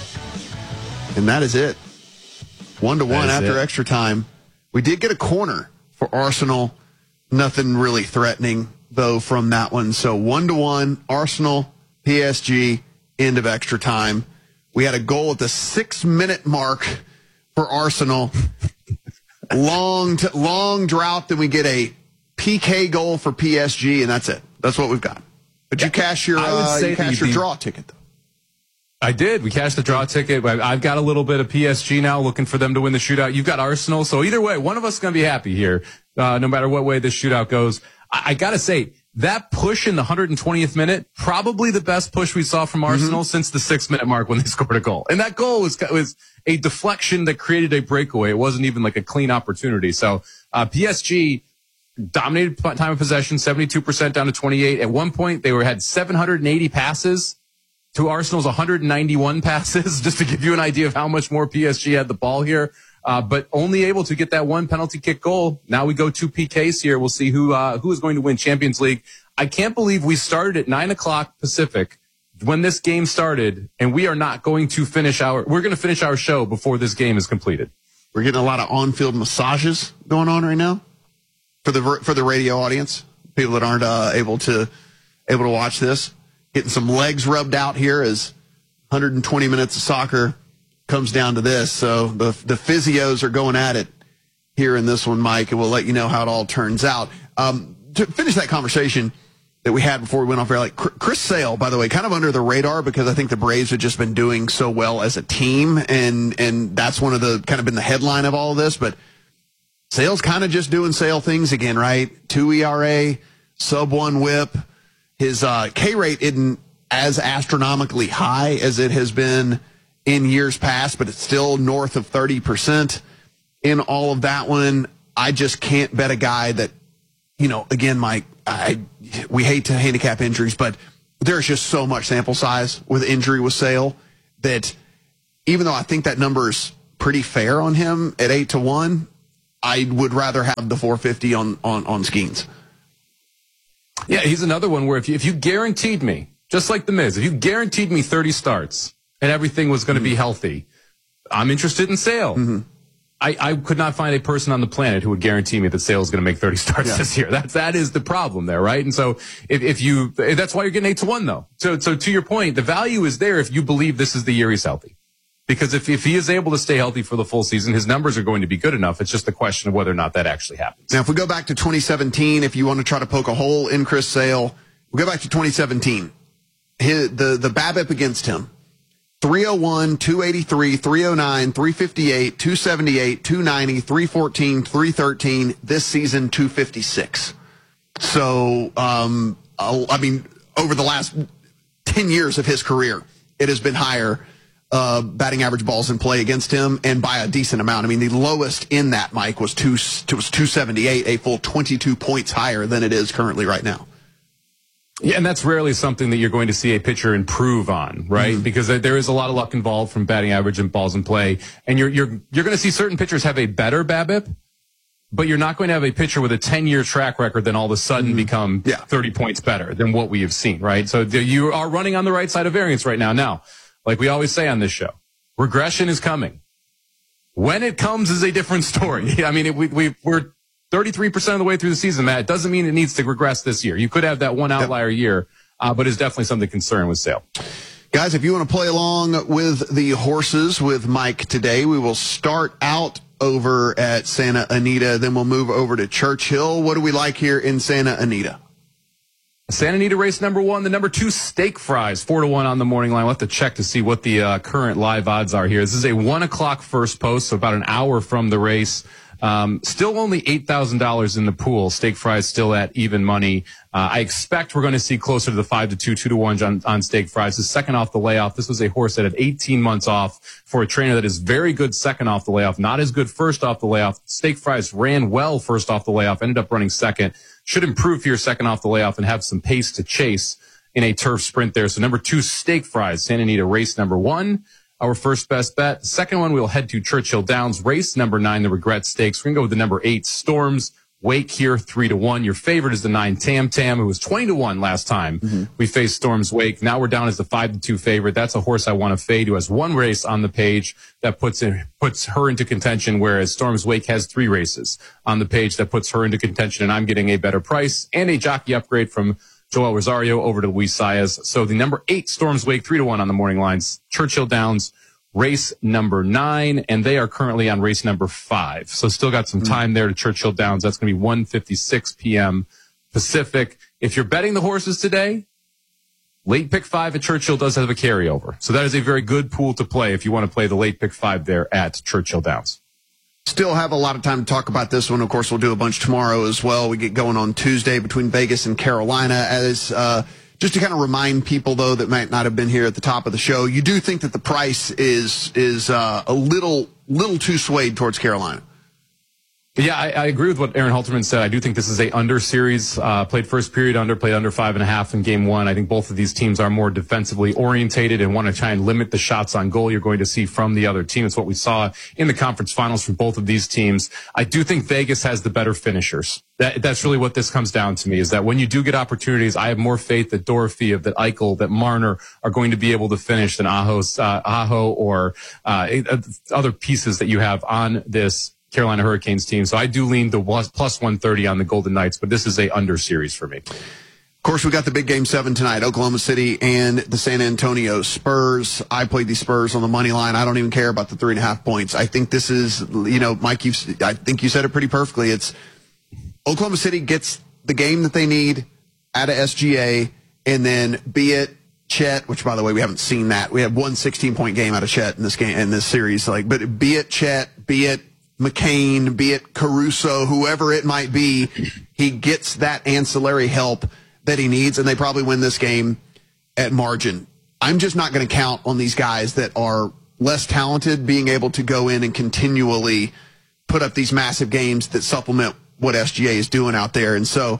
Speaker 3: And that is it. One to one after it. Extra time. We did get a corner for Arsenal. Nothing really threatening, though, from that one. So one to one, Arsenal, P S G, end of extra time. We had a goal at the six-minute mark for Arsenal. long, t- long drought. Then we get a P K goal for P S G, and that's it. That's what we've got. But you cash your, uh, you cash your draw ticket, though.
Speaker 2: I did. We cashed the draw ticket. I've got a little bit of P S G now, looking for them to win the shootout. You've got Arsenal. So either way, one of us is going to be happy here, uh, no matter what way this shootout goes. I, I got to say, that push in the one hundred twentieth minute, probably the best push we saw from Arsenal mm-hmm. since the six-minute mark when they scored a goal. And that goal was, was a deflection that created a breakaway. It wasn't even like a clean opportunity. So uh, P S G dominated time of possession, seventy-two percent down to twenty-eight. At one point, they were had seven hundred eighty passes to Arsenal's one hundred ninety-one passes, just to give you an idea of how much more P S G had the ball here. Uh, but only able to get that one penalty kick goal. Now we go two P Ks here. We'll see who uh, who is going to win Champions League. I can't believe we started at nine o'clock Pacific when this game started, and we are not going to finish our, we're going to finish our show before this game is completed.
Speaker 3: We're getting a lot of on-field massages going on right now for the for the radio audience, people that aren't uh, able to able to watch this. Getting some legs rubbed out here as one hundred twenty minutes of soccer comes down to this. So the the physios are going at it here in this one, Mike, and we'll let you know how it all turns out. Um, to finish that conversation that we had before we went off air, like Chris Sale, by the way, kind of under the radar because I think the Braves have just been doing so well as a team, and and that's one of the kind of been the headline of all of this. But Sale's kind of just doing Sale things again, right? Two E R A, sub one whip. His uh, K rate isn't as astronomically high as it has been in years past, but it's still north of thirty percent. in all of that one. I just can't bet a guy that, you know, again, Mike, I, we hate to handicap injuries, but there's just so much sample size with injury with Sale that even though I think that number is pretty fair on him at eight to one, I would rather have the four fifty on, on, on Skeens.
Speaker 2: Yeah, he's another one where if you, if you guaranteed me, just like The Miz, if you guaranteed me thirty starts and everything was going to mm-hmm. be healthy, I'm interested in Sale. Mm-hmm. I, I could not find a person on the planet who would guarantee me that Sale is going to make thirty starts yeah. this year. That's, that is the problem there, right? And so if, if you, that's why you're getting eight to one though. So, so to your point, the value is there if you believe this is the year he's healthy. Because if, if he is able to stay healthy for the full season, his numbers are going to be good enough. It's just a question of whether or not that actually happens.
Speaker 3: Now, if we go back to twenty seventeen, if you want to try to poke a hole in Chris Sale, we go back to twenty seventeen. His, the, the BABIP against him. three oh one, two eighty-three, three oh nine, three fifty-eight, two seventy-eight, two ninety, three fourteen, three thirteen. This season, two fifty-six. So, um, I mean, over the last ten years of his career, it has been higher uh, batting average balls in play against him, and by a decent amount. I mean, the lowest in that, Mike, was two was two seventy-eight, a full twenty-two points higher than it is currently right now.
Speaker 2: Yeah, and that's rarely something that you're going to see a pitcher improve on, right? Mm-hmm. Because there is a lot of luck involved from batting average and balls in play. And you're you're you're going to see certain pitchers have a better BABIP, but you're not going to have a pitcher with a ten-year track record then all of a sudden mm-hmm. become yeah. thirty points better than what we have seen, right? So you are running on the right side of variance right now. Now, like we always say on this show, regression is coming. When it comes is a different story. I mean, it, we, we, we're thirty-three percent of the way through the season, Matt. It doesn't mean it needs to regress this year. You could have that one outlier yep. year, uh, but it's definitely something to concern with Sale.
Speaker 3: Guys, if you want to play along with the horses with Mike today, we will start out over at Santa Anita, then we'll move over to Churchill. What do we like here in Santa Anita?
Speaker 2: Santa Anita race number one, the number two Steak Fries, four to one on the morning line. We'll have to check to see what the uh, current live odds are here. This is a one o'clock first post, so about an hour from the race. Um, still only eight thousand dollars in the pool. Steak Fries still at even money. Uh, I expect we're going to see closer to the five to two, two to one on, on Steak Fries. The second off the layoff. This was a horse that had eighteen months off for a trainer that is very good second off the layoff, not as good first off the layoff. Steak Fries ran well first off the layoff, ended up running second. Should improve here second off the layoff and have some pace to chase in a turf sprint there. So number two, Steak Fries, Santa Anita race number one. Our first best bet. Second one, we'll head to Churchill Downs, race number nine, the Regret Stakes. We're going to go with the number eight, Storms Wake here, three to one. Your favorite is the nine, Tam Tam, who was twenty to one last time mm-hmm. we faced Storms Wake. Now we're down as the five to two favorite. That's a horse I want to fade, who has one race on the page that puts in, puts her into contention, whereas Storms Wake has three races on the page that puts her into contention, and I'm getting a better price and a jockey upgrade from Joel Rosario over to Luis Saez. So the number eight, Storms Wake, three to one on the morning lines. Churchill Downs, race number nine, and they are currently on race number five. So still got some time there to Churchill Downs. That's going to be one fifty-six p.m. Pacific. If you're betting the horses today, late pick five at Churchill does have a carryover. So that is a very good pool to play if you want to play the late pick five there at Churchill Downs.
Speaker 3: Still have a lot of time to talk about this one. Of course, we'll do a bunch tomorrow as well. We get going on Tuesday between Vegas and Carolina. As uh, just to kind of remind people, though, that might not have been here at the top of the show, you do think that the price is is uh, a little little too swayed towards Carolina.
Speaker 2: Yeah, I, I agree with what Aaron Halterman said. I do think this is a under series. Uh, played first period under, played under five and a half in game one. I think both of these teams are more defensively orientated and want to try and limit the shots on goal you're going to see from the other team. It's what we saw in the conference finals from both of these teams. I do think Vegas has the better finishers. That, that's really what this comes down to me, is that when you do get opportunities, I have more faith that Dorofeev, that Eichel, that Marner are going to be able to finish than Aho, uh, Aho or uh, other pieces that you have on this Carolina Hurricanes team. So I do lean the plus one thirty on the Golden Knights, but this is a under series for me.
Speaker 3: Of course, we got the big game seven tonight, Oklahoma City and the San Antonio Spurs. I played the Spurs on the money line. I don't even care about the three and a half points. I think this is, you know, Mike, you've, I think you said it pretty perfectly. It's Oklahoma City gets the game that they need out of S G A, and then be it Chet, which by the way, we haven't seen that. We have one sixteen point game out of Chet in this game, in this series. Like, but be it Chet, be it McCain, be it Caruso, whoever it might be, he gets that ancillary help that he needs, and they probably win this game at margin. I'm just not going to count on these guys that are less talented being able to go in and continually put up these massive games that supplement what S G A is doing out there. And so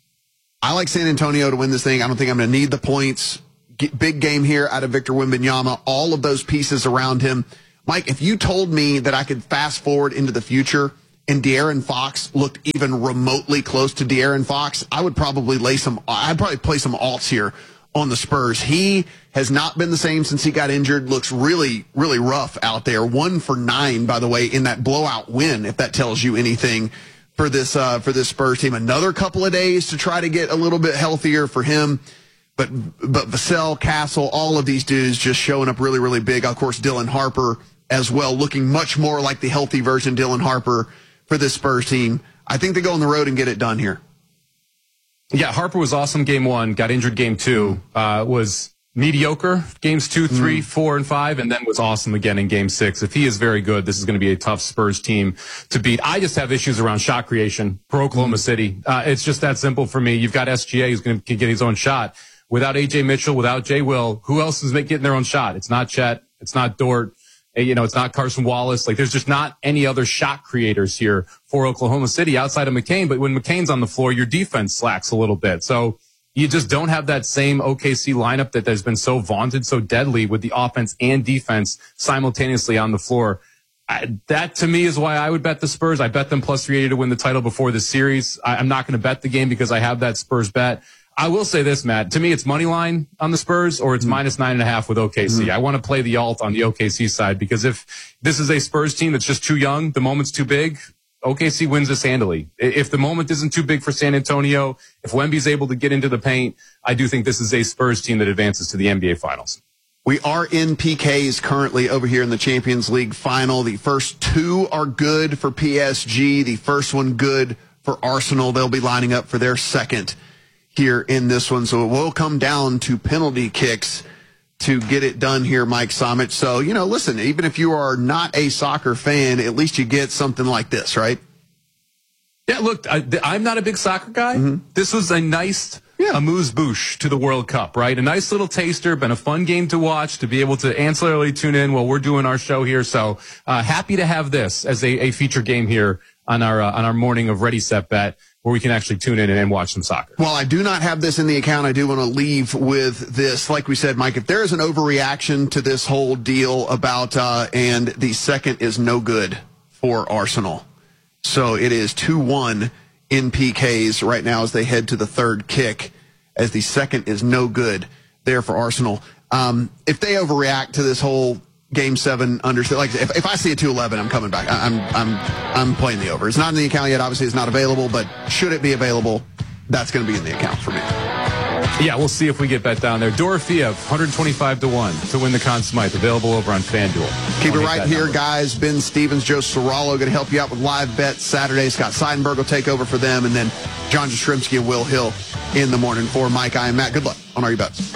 Speaker 3: I like San Antonio to win this thing. I don't think I'm going to need the points. Get, big game here out of Victor Wembanyama, all of those pieces around him. Mike, if you told me that I could fast forward into the future and De'Aaron Fox looked even remotely close to De'Aaron Fox, I would probably lay some, I'd probably play some alts here on the Spurs. He has not been the same since he got injured. Looks really, really rough out there. One for nine, by the way, in that blowout win, if that tells you anything for this, uh, for this Spurs team. Another couple of days to try to get a little bit healthier for him. But, but Vassell, Castle, all of these dudes just showing up really, really big. Of course, Dylan Harper as well, looking much more like the healthy version Dylan Harper for this Spurs team. I think they go on the road and get it done here.
Speaker 2: Yeah, Harper was awesome game one, got injured game two, uh, was mediocre games two, three, mm. four, and five, and then was awesome again in game six. If he is very good, this is going to be a tough Spurs team to beat. I just have issues around shot creation for Oklahoma mm. City. Uh, it's just that simple for me. You've got S G A who's going to get his own shot. Without A J Mitchell, without Jay Will, who else is getting their own shot? It's not Chet. It's not Dort. You know, it's not Carson Wallace. Like, there's just not any other shot creators here for Oklahoma City outside of McCain. But when McCain's on the floor, your defense slacks a little bit. So you just don't have that same O K C lineup that has been so vaunted, so deadly with the offense and defense simultaneously on the floor. I, that, to me, is why I would bet the Spurs. I bet them plus three eighty to win the title before the series. I, I'm not going to bet the game because I have that Spurs bet. I will say this, Matt. To me, it's money line on the Spurs, or it's mm-hmm. minus nine and a half with O K C. Mm-hmm. I want to play the alt on the O K C side because if this is a Spurs team that's just too young, the moment's too big, O K C wins this handily. If the moment isn't too big for San Antonio, if Wemby's able to get into the paint, I do think this is a Spurs team that advances to the N B A Finals.
Speaker 3: We are in P Ks currently over here in the Champions League final. The first two are good for P S G. The first one good for Arsenal. They'll be lining up for their second here in this one. So it will come down to penalty kicks to get it done here, Mike Somich. So, you know, listen, even if you are not a soccer fan, at least you get something like this, right?
Speaker 2: Yeah, look, I, I'm not a big soccer guy. Mm-hmm. This was a nice yeah. amuse-bouche to the World Cup, right? A nice little taster, been a fun game to watch, to be able to ancillarily tune in while we're doing our show here. So uh, happy to have this as a, a feature game here on our uh, on our morning of Ready, Set, Bet, where we can actually tune in and watch some soccer.
Speaker 3: While I do not have this in the account, I do want to leave with this. Like we said, Mike, if there is an overreaction to this whole deal about, uh, and the second is no good for Arsenal. So it is two one in P Ks right now as they head to the third kick, as the second is no good there for Arsenal. Um, if they overreact to this whole Game seven, understood. Like if, if I see a two eleven, I'm coming back. I, I'm I'm I'm playing the over. It's not in the account yet. Obviously, it's not available. But should it be available, that's going to be in the account for me.
Speaker 2: Yeah, we'll see if we get bet down there. Dorothea, one twenty-five to one to win the Conn Smythe. Available over on FanDuel.
Speaker 3: Keep it right here, number. guys. Ben Stevens, Joe Soralo going to help you out with live bets Saturday. Scott Seidenberg will take over for them, and then John Jastrzemski and Will Hill in the morning for Mike. I am Matt. Good luck on all your bets.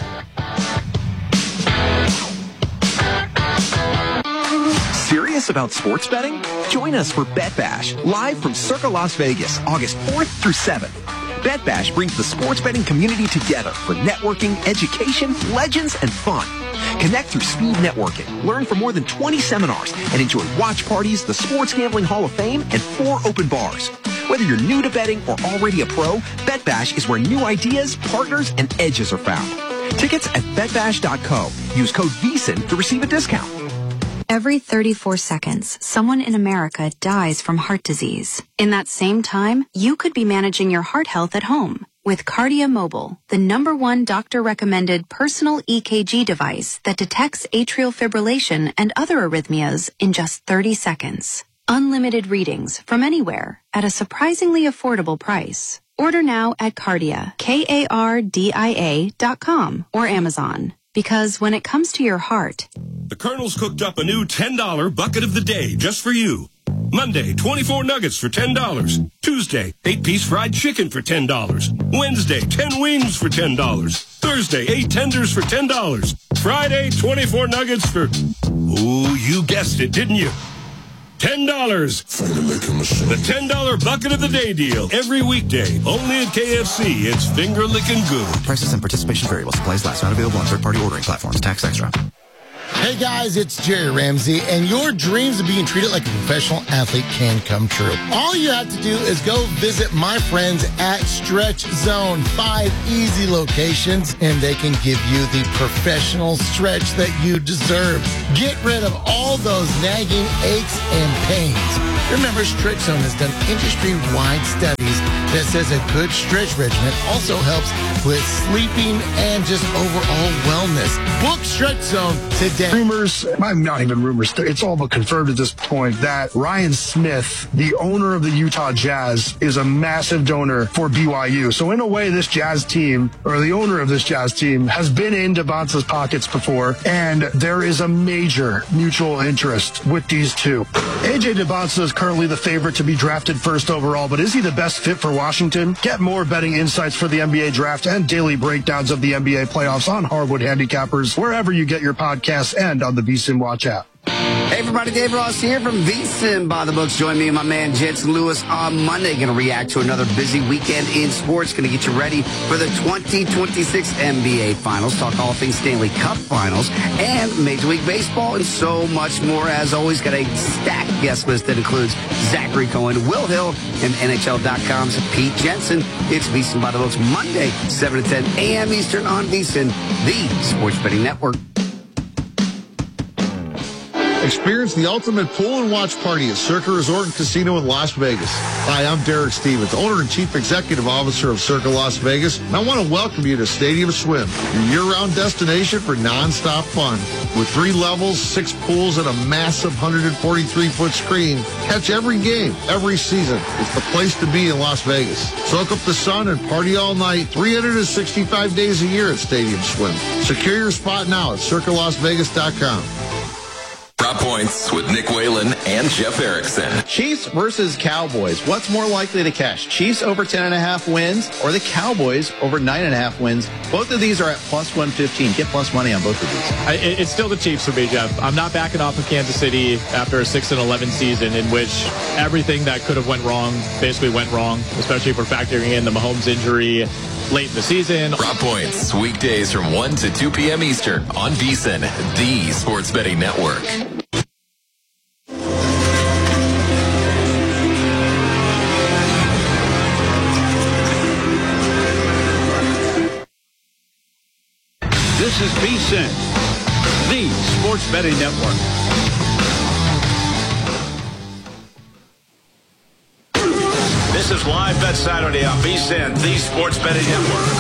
Speaker 1: Serious about sports betting? Join us for Bet Bash, live from Circa Las Vegas, August fourth through seventh. Bet Bash brings the sports betting community together for networking, education, legends, and fun. Connect through speed networking, learn from more than twenty seminars, and enjoy watch parties, the Sports Gambling Hall of Fame, and four open bars. Whether you're new to betting or already a pro, Bet Bash is where new ideas, partners, and edges are found. Tickets at bet bash dot co. Use code V S I N to receive a discount.
Speaker 4: Every thirty-four seconds, someone in America dies from heart disease. In that same time, you could be managing your heart health at home with Cardia Mobile, the number one doctor-recommended personal E K G device that detects atrial fibrillation and other arrhythmias in just thirty seconds. Unlimited readings from anywhere at a surprisingly affordable price. Order now at Cardia, K A R D I A dot com or Amazon. Because when it comes to your heart,
Speaker 5: the Colonel's cooked up a new ten dollar bucket of the day just for you. Monday, twenty-four nuggets for ten dollars. Tuesday, eight-piece fried chicken for ten dollars. Wednesday, ten wings for ten dollars. Thursday, eight tenders for ten dollars. Friday, twenty-four nuggets for... Ooh, you guessed it, didn't you? ten dollars. The ten dollar bucket of the day deal. Every weekday. Only at K F C. It's finger-licking good.
Speaker 6: Prices and participation vary while supplies last. Not available on third-party ordering platforms. Tax extra.
Speaker 21: Hey guys, it's Jerry Ramsey, and your dreams of being treated like a professional athlete can come true. All you have to do is go visit my friends at Stretch Zone. Five easy locations, and they can give you the professional stretch that you deserve. Get rid of all those nagging aches and pains. Remember, Stretch Zone has done industry-wide studies that says a good stretch regimen also helps with sleeping and just overall wellness. Book Stretch Zone today.
Speaker 6: Rumors, not even rumors, it's all but confirmed at this point that Ryan Smith, the owner of the Utah Jazz, is a massive donor for B Y U. So in a way, this Jazz team, or the owner of this Jazz team, has been in Devonta's pockets before, and there is a major mutual interest with these two. A J Devonta is currently the favorite to be drafted first overall, but is he the best fit for Washington? Get more betting insights for the N B A draft and daily breakdowns of the N B A playoffs on Hardwood Handicappers, wherever you get your podcasts and on the VSiN Watch app.
Speaker 8: Hey everybody, Dave Ross here from VSiN by the Books. Join me and my man Jensen Lewis on Monday. Going to react to another busy weekend in sports. Going to get you ready for the twenty twenty-six N B A Finals. Talk all things Stanley Cup Finals and Major League Baseball and so much more. As always, got a stacked guest list that includes Zachary Cohen, Will Hill, and N H L dot com's Pete Jensen. It's VSiN by the Books Monday, seven to ten a.m. Eastern on VSiN, the Sports Betting Network.
Speaker 9: Experience the ultimate pool and watch party at Circa Resort and Casino in Las Vegas. Hi, I'm Derek Stevens, owner and chief executive officer of Circa Las Vegas, and I want to welcome you to Stadium Swim, your year-round destination for non-stop fun. With three levels, six pools, and a massive one hundred forty-three foot screen, catch every game, every season. It's the place to be in Las Vegas. Soak up the sun and party all night, three hundred sixty-five days a year at Stadium Swim. Secure your spot now at circa las vegas dot com.
Speaker 10: Prop Points with Nick Whalen and Jeff Erickson.
Speaker 11: Chiefs versus Cowboys. What's more likely to cash? Chiefs over ten and a half wins or the Cowboys over nine and a half wins? Both of these are at plus one fifteen. Get plus money on both of these.
Speaker 12: I, it's still the Chiefs for me, Jeff. I'm not backing off of Kansas City after a six and eleven season in which everything that could have went wrong basically went wrong, especially if we're factoring in the Mahomes injury late in the season.
Speaker 10: Prop Points, weekdays from one to two p.m. Eastern on VSiN, the Sports Betting Network.
Speaker 14: This is VSiN, the Sports Betting Network. This is Live Bet Saturday on VSiN, the Sports Betting Network.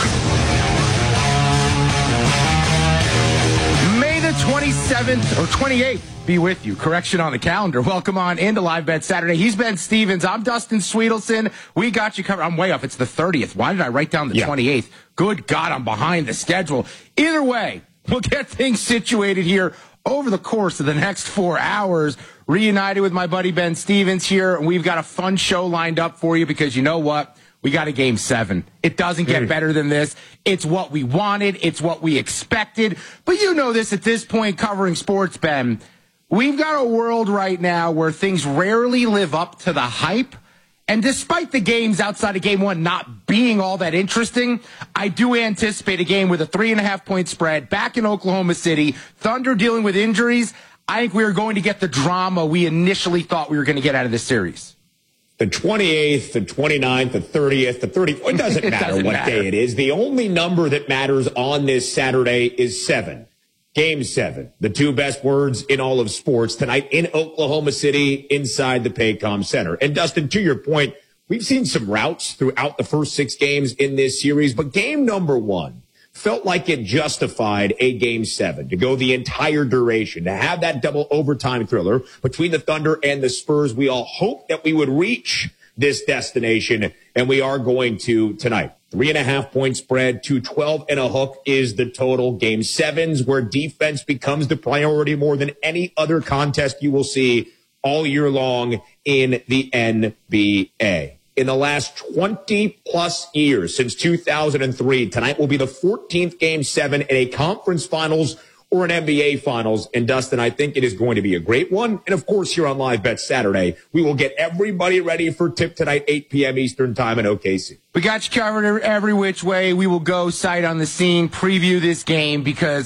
Speaker 27: May the twenty-seventh or twenty-eighth be with you. Correction on the calendar. Welcome on into Live Bet Saturday. He's Ben Stevens. I'm Dustin Sweetelson. We got you covered. I'm way off. It's the thirtieth. Why did I write down the yeah. twenty-eighth? Good God, I'm behind the schedule. Either way, we'll get things situated here over the course of the next four hours. Reunited with my buddy Ben Stevens here. And we've got a fun show lined up for you because you know what? We got a game seven. It doesn't get better than this. It's what we wanted. It's what we expected. But you know this at this point covering sports, Ben. We've got a world right now where things rarely live up to the hype. And despite the games outside of game one not being all that interesting, I do anticipate a game with a three and a half point spread back in Oklahoma City. Thunder dealing with injuries. I think we are going to get the drama we initially thought we were going to get out of this series.
Speaker 28: The twenty-eighth, the twenty-ninth, the thirtieth, the thirtieth. It doesn't matter it doesn't what matter. day it is. The only number that matters on this Saturday is seven. Game seven. The two best words in all of sports tonight in Oklahoma City inside the Paycom Center. And Dustin, to your point, we've seen some routes throughout the first six games in this series, but game number one felt like it justified a game seven to go the entire duration, to have that double overtime thriller between the Thunder and the Spurs. We all hoped that we would reach this destination, and we are going to tonight. Three and a half point spread, two twelve and a hook is the total. Game sevens where defense becomes the priority more than any other contest you will see all year long in the N B A. In the last twenty plus years, since two thousand three, tonight will be the fourteenth game seven in a conference finals or an N B A finals. And Dustin, I think it is going to be a great one. And of course, here on Live Bet Saturday, we will get everybody ready for tip tonight, eight p.m. Eastern time in O K C.
Speaker 27: We got you covered every which way. We will go sight on the scene, preview this game because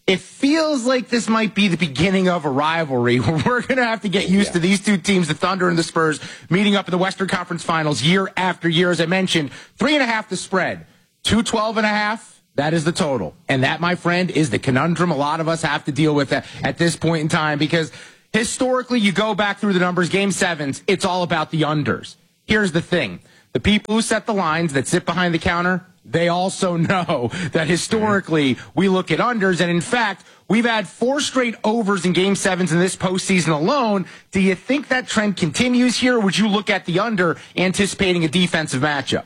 Speaker 27: It feels like this might be the beginning of a rivalry. We're going to have to get used yeah. to these two teams, the Thunder and the Spurs, meeting up in the Western Conference Finals year after year. As I mentioned, three and a half the spread, two twelve and a half. That is the total. And that, my friend, is the conundrum a lot of us have to deal with at, at this point in time, because historically, you go back through the numbers, game sevens, it's all about the unders. Here's the thing. The people who set the lines that sit behind the counter, they also know that historically we look at unders. And in fact, we've had four straight overs in game sevens in this postseason alone. Do you think that trend continues here, or would you look at the under anticipating a defensive matchup?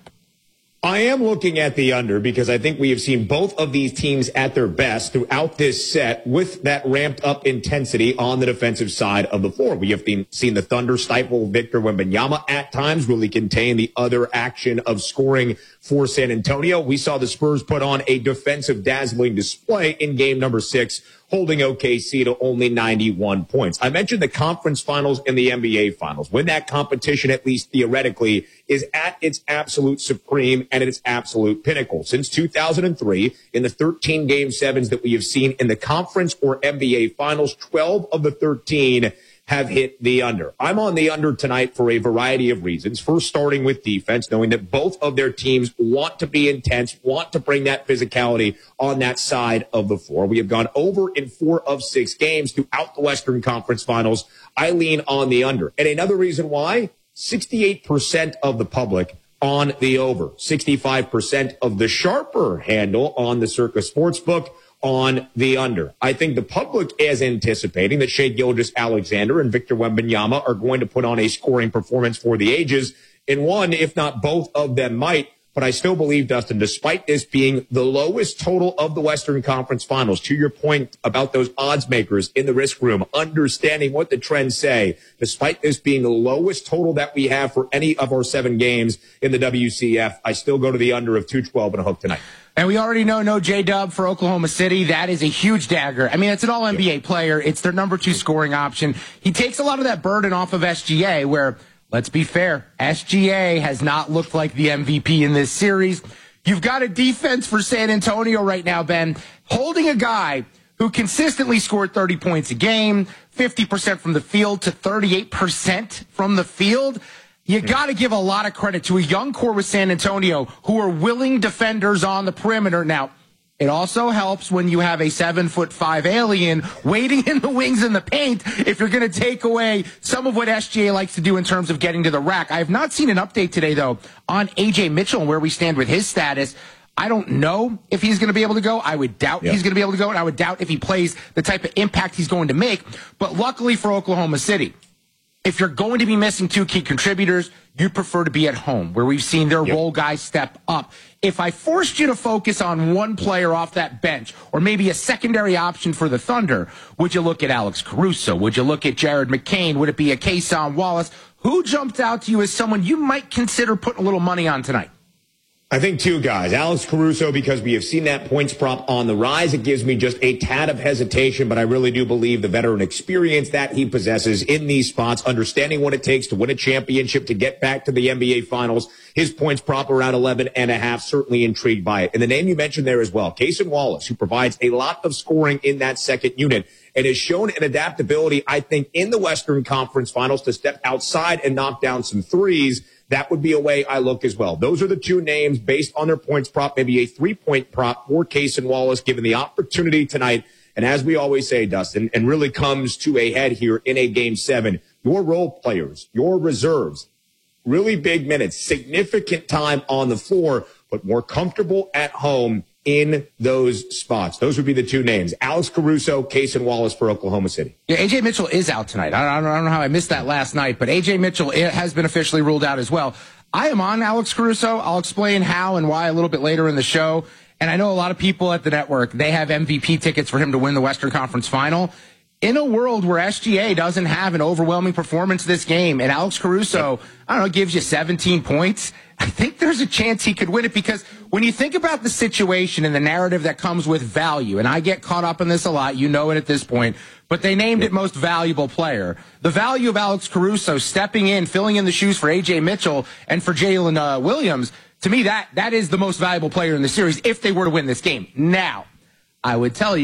Speaker 28: I am looking at the under because I think we have seen both of these teams at their best throughout this set with that ramped up intensity on the defensive side of the floor. We have been, seen the Thunder stifle Victor Wembanyama at times, really contain the other action of scoring for San Antonio. We saw the Spurs put on a defensive dazzling display in game number six, holding O K C to only ninety-one points. I mentioned the conference finals and the N B A finals. When that competition, at least theoretically, is at its absolute supreme and at its absolute pinnacle. Since two thousand three, in the thirteen game sevens that we have seen in the conference or N B A finals, twelve of the thirteen have hit the under. I'm on the under tonight for a variety of reasons. First, starting with defense, knowing that both of their teams want to be intense, want to bring that physicality on that side of the floor. We have gone over in four of six games throughout the Western Conference Finals. I lean on the under. And another reason why, sixty-eight percent of the public on the over, sixty-five percent of the sharper handle on the Circa Sportsbook on the under. I think the public is anticipating that Shai Gilgeous-Alexander and Victor Wembanyama are going to put on a scoring performance for the ages, and one, if not both of them might. But I still believe, Dustin, despite this being the lowest total of the Western Conference Finals, to your point about those odds makers in the risk room, understanding what the trends say, despite this being the lowest total that we have for any of our seven games in the W C F, I still go to the under of two twelve and a hook tonight.
Speaker 27: And we already know no J-Dub for Oklahoma City. That is a huge dagger. I mean, it's an all N B A yep. player. It's their number two scoring option. He takes a lot of that burden off of S G A, where, let's be fair, S G A has not looked like the M V P in this series. You've got a defense for San Antonio right now, Ben, holding a guy who consistently scored thirty points a game, fifty percent from the field to thirty-eight percent from the field. You got to give a lot of credit to a young core with San Antonio who are willing defenders on the perimeter. Now, it also helps when you have a seven foot five alien waiting in the wings in the paint if you're going to take away some of what S G A likes to do in terms of getting to the rack. I have not seen an update today, though, on A J Mitchell and where we stand with his status. I don't know if he's going to be able to go. I would doubt yep. he's going to be able to go, and I would doubt if he plays the type of impact he's going to make. But luckily for Oklahoma City, if you're going to be missing two key contributors, you prefer to be at home, where we've seen their yep. role guys step up. If I forced you to focus on one player off that bench, or maybe a secondary option for the Thunder, would you look at Alex Caruso? Would you look at Jared McCain? Would it be a Kason Wallace? Who jumped out to you as someone you might consider putting a little money on tonight?
Speaker 28: I think two guys. Alex Caruso, because we have seen that points prop on the rise. It gives me just a tad of hesitation, but I really do believe the veteran experience that he possesses in these spots, understanding what it takes to win a championship, to get back to the N B A Finals. His points prop around eleven and a half, certainly intrigued by it. And the name you mentioned there as well, Kason Wallace, who provides a lot of scoring in that second unit and has shown an adaptability, I think, in the Western Conference Finals to step outside and knock down some threes. That would be a way I look as well. Those are the two names based on their points prop, maybe a three-point prop for Kason Wallace, given the opportunity tonight. And as we always say, Dustin, and really comes to a head here in a game seven, your role players, your reserves, really big minutes, significant time on the floor, but more comfortable at home in those spots. Those would be the two names, Alex Caruso, Kason Wallace for Oklahoma City.
Speaker 27: Yeah, A J Mitchell is out tonight. I don't, I don't know how I missed that last night, but A J Mitchell has been officially ruled out as well. I am on Alex Caruso. I'll explain how and why a little bit later in the show. And I know a lot of people at the network, they have M V P tickets for him to win the Western Conference Final. In a world where S G A doesn't have an overwhelming performance this game, and Alex Caruso, I don't know, gives you seventeen points, I think there's a chance he could win it, because when you think about the situation and the narrative that comes with value, and I get caught up in this a lot, you know it at this point, but they named it most valuable player. The value of Alex Caruso stepping in, filling in the shoes for A J Mitchell and for Jalen uh, Williams, to me, that that is the most valuable player in the series if they were to win this game. Now, I would tell you,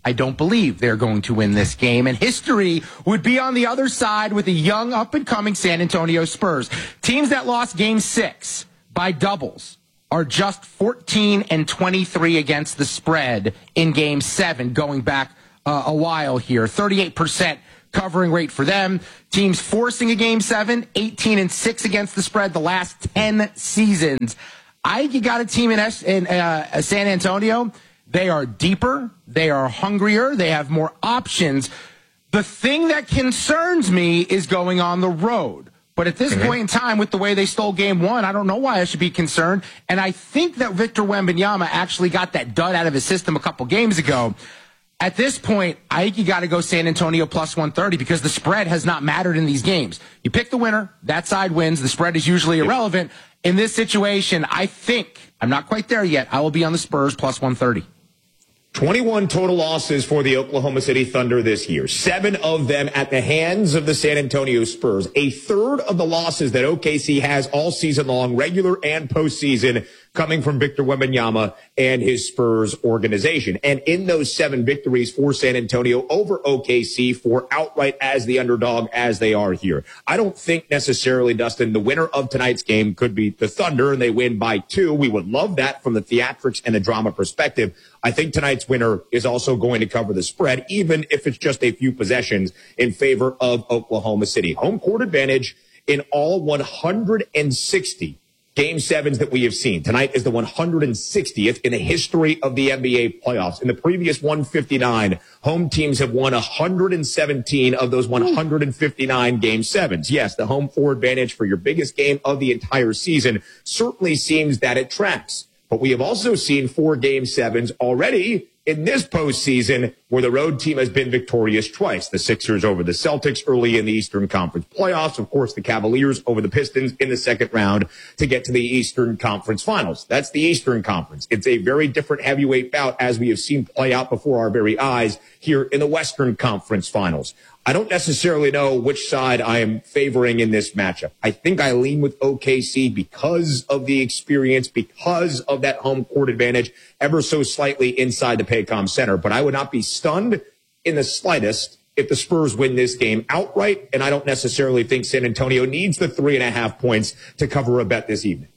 Speaker 27: I don't believe they're going to win this game. And history would be on the other side with the young, up-and-coming San Antonio Spurs. Teams that lost game six by doubles are just fourteen and twenty-three against the spread in game seven, going back uh, a while here. thirty-eight percent covering rate for them. Teams forcing a game seven, eighteen and six against the spread the last ten seasons. I think you got a team in, S- in uh, San Antonio. They are deeper. They are hungrier. They have more options. The thing that concerns me is going on the road. But at this mm-hmm. point in time, with the way they stole game one, I don't know why I should be concerned. And I think that Victor Wembanyama actually got that dud out of his system a couple games ago. At this point, I think you got to go San Antonio plus one thirty because the spread has not mattered in these games. You pick the winner, that side wins. The spread is usually irrelevant. In this situation, I think, I'm not quite there yet, I will be on the Spurs plus one thirty.
Speaker 28: twenty-one total losses for the Oklahoma City Thunder this year. Seven of them at the hands of the San Antonio Spurs. A third of the losses that O K C has all season long, regular and postseason, coming from Victor Wembanyama and his Spurs organization. And in those seven victories for San Antonio over O K C, for outright as the underdog as they are here. I don't think necessarily, Dustin, the winner of tonight's game could be the Thunder and they win by two. We would love that from the theatrics and the drama perspective. I think tonight's winner is also going to cover the spread, even if it's just a few possessions in favor of Oklahoma City. Home court advantage in all one hundred sixty Game sevens that we have seen. Tonight is the one hundred sixtieth in the history of the N B A playoffs. In the previous one fifty-nine, home teams have won one hundred seventeen of those one hundred fifty-nine game sevens. Yes, the home floor advantage for your biggest game of the entire season certainly seems that it tracks. But we have also seen four game sevens already in this postseason where the road team has been victorious twice. The Sixers over the Celtics early in the Eastern Conference playoffs. Of course, the Cavaliers over the Pistons in the second round to get to the Eastern Conference finals. That's the Eastern Conference. It's a very different heavyweight bout as we have seen play out before our very eyes here in the Western Conference finals. I don't necessarily know which side I am favoring in this matchup. I think I lean with O K C because of the experience, because of that home court advantage, ever so slightly inside the Paycom Center. But I would not be stunned in the slightest if the Spurs win this game outright. And I don't necessarily think San Antonio needs the three and a half points to cover a bet this evening.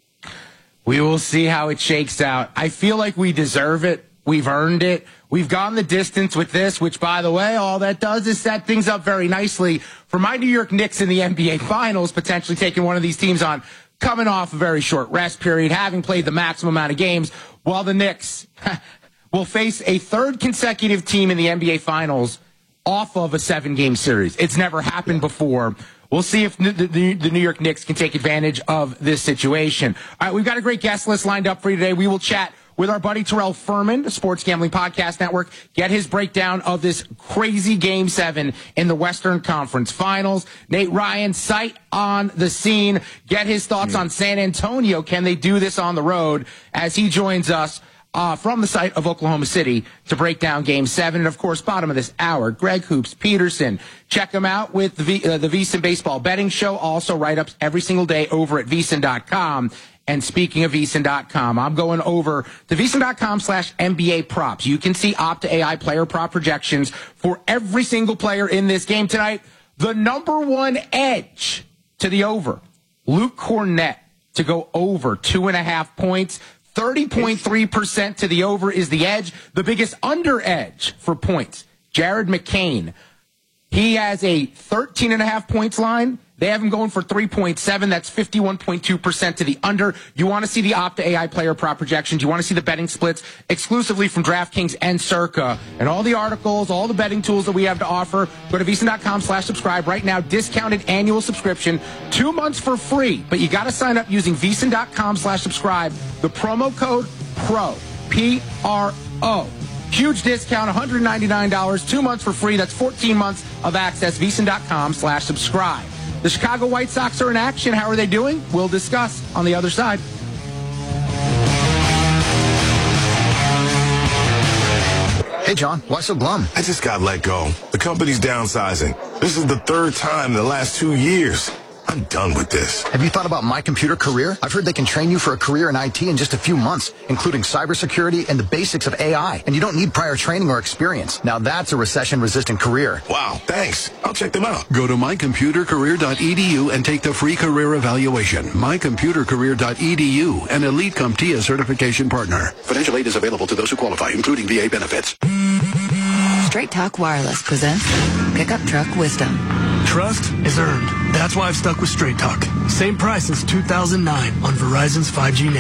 Speaker 27: We will see how it shakes out. I feel like we deserve it. We've earned it. We've gone the distance with this, which, by the way, all that does is set things up very nicely for my New York Knicks in the N B A Finals, potentially taking one of these teams on, coming off a very short rest period, having played the maximum amount of games, while the Knicks will face a third consecutive team in the N B A Finals off of a seven-game series. It's never happened before. We'll see if the, the, the New York Knicks can take advantage of this situation. All right, we've got a great guest list lined up for you today. We will chat with our buddy Terrell Furman, the Sports Gambling Podcast Network, get his breakdown of this crazy Game seven in the Western Conference Finals. Nate Ryan, sight on the scene, get his thoughts on San Antonio. Can they do this on the road as he joins us uh, from the site of Oklahoma City to break down Game seven. And, of course, bottom of this hour, Greg Hoops Peterson. Check him out with the, v, uh, the VSiN Baseball Betting Show. Also write-ups every single day over at V S I N dot com. And speaking of V S I N dot com, I'm going over to V S I N dot com slash N B A props. You can see Opta A I player prop projections for every single player in this game tonight. The number one edge to the over, Luke Cornett to go over two and a half points. thirty point three percent to the over is the edge. The biggest under edge for points, Jared McCain. He has a thirteen and a half points line. They have him going for three point seven. That's fifty-one point two percent to the under. You want to see the Opta A I player prop projections. You want to see the betting splits exclusively from DraftKings and Circa. And all the articles, all the betting tools that we have to offer. Go to V S I N dot com slash subscribe right now. Discounted annual subscription. Two months for free. But you got to sign up using V S I N dot com slash subscribe. The promo code PRO. P R O. Huge discount, one hundred ninety-nine dollars. Two months for free. That's fourteen months of access. V S I N dot com slash subscribe. The Chicago White Sox are in action. How are they doing? We'll discuss on the other side.
Speaker 13: Hey, John, why so glum?
Speaker 15: I just got let go. The company's downsizing. This is the third time in the last two years.
Speaker 13: I'm done with this. Have you thought about My Computer Career? I've heard they can train you for a career in I T in just a few months, including cybersecurity and the basics of A I. And you don't need prior training or experience. Now that's a recession-resistant career.
Speaker 7: Wow, thanks. I'll check them out. Go to my computer career dot e d u and take the free career evaluation. my computer career dot e d u, an Elite CompTIA certification partner. Financial aid is available to those who qualify, including V A benefits.
Speaker 24: Straight Talk Wireless presents Pickup Truck Wisdom.
Speaker 25: Trust is earned. That's why I've stuck with Straight Talk. Same price as two thousand nine on Verizon's five G network.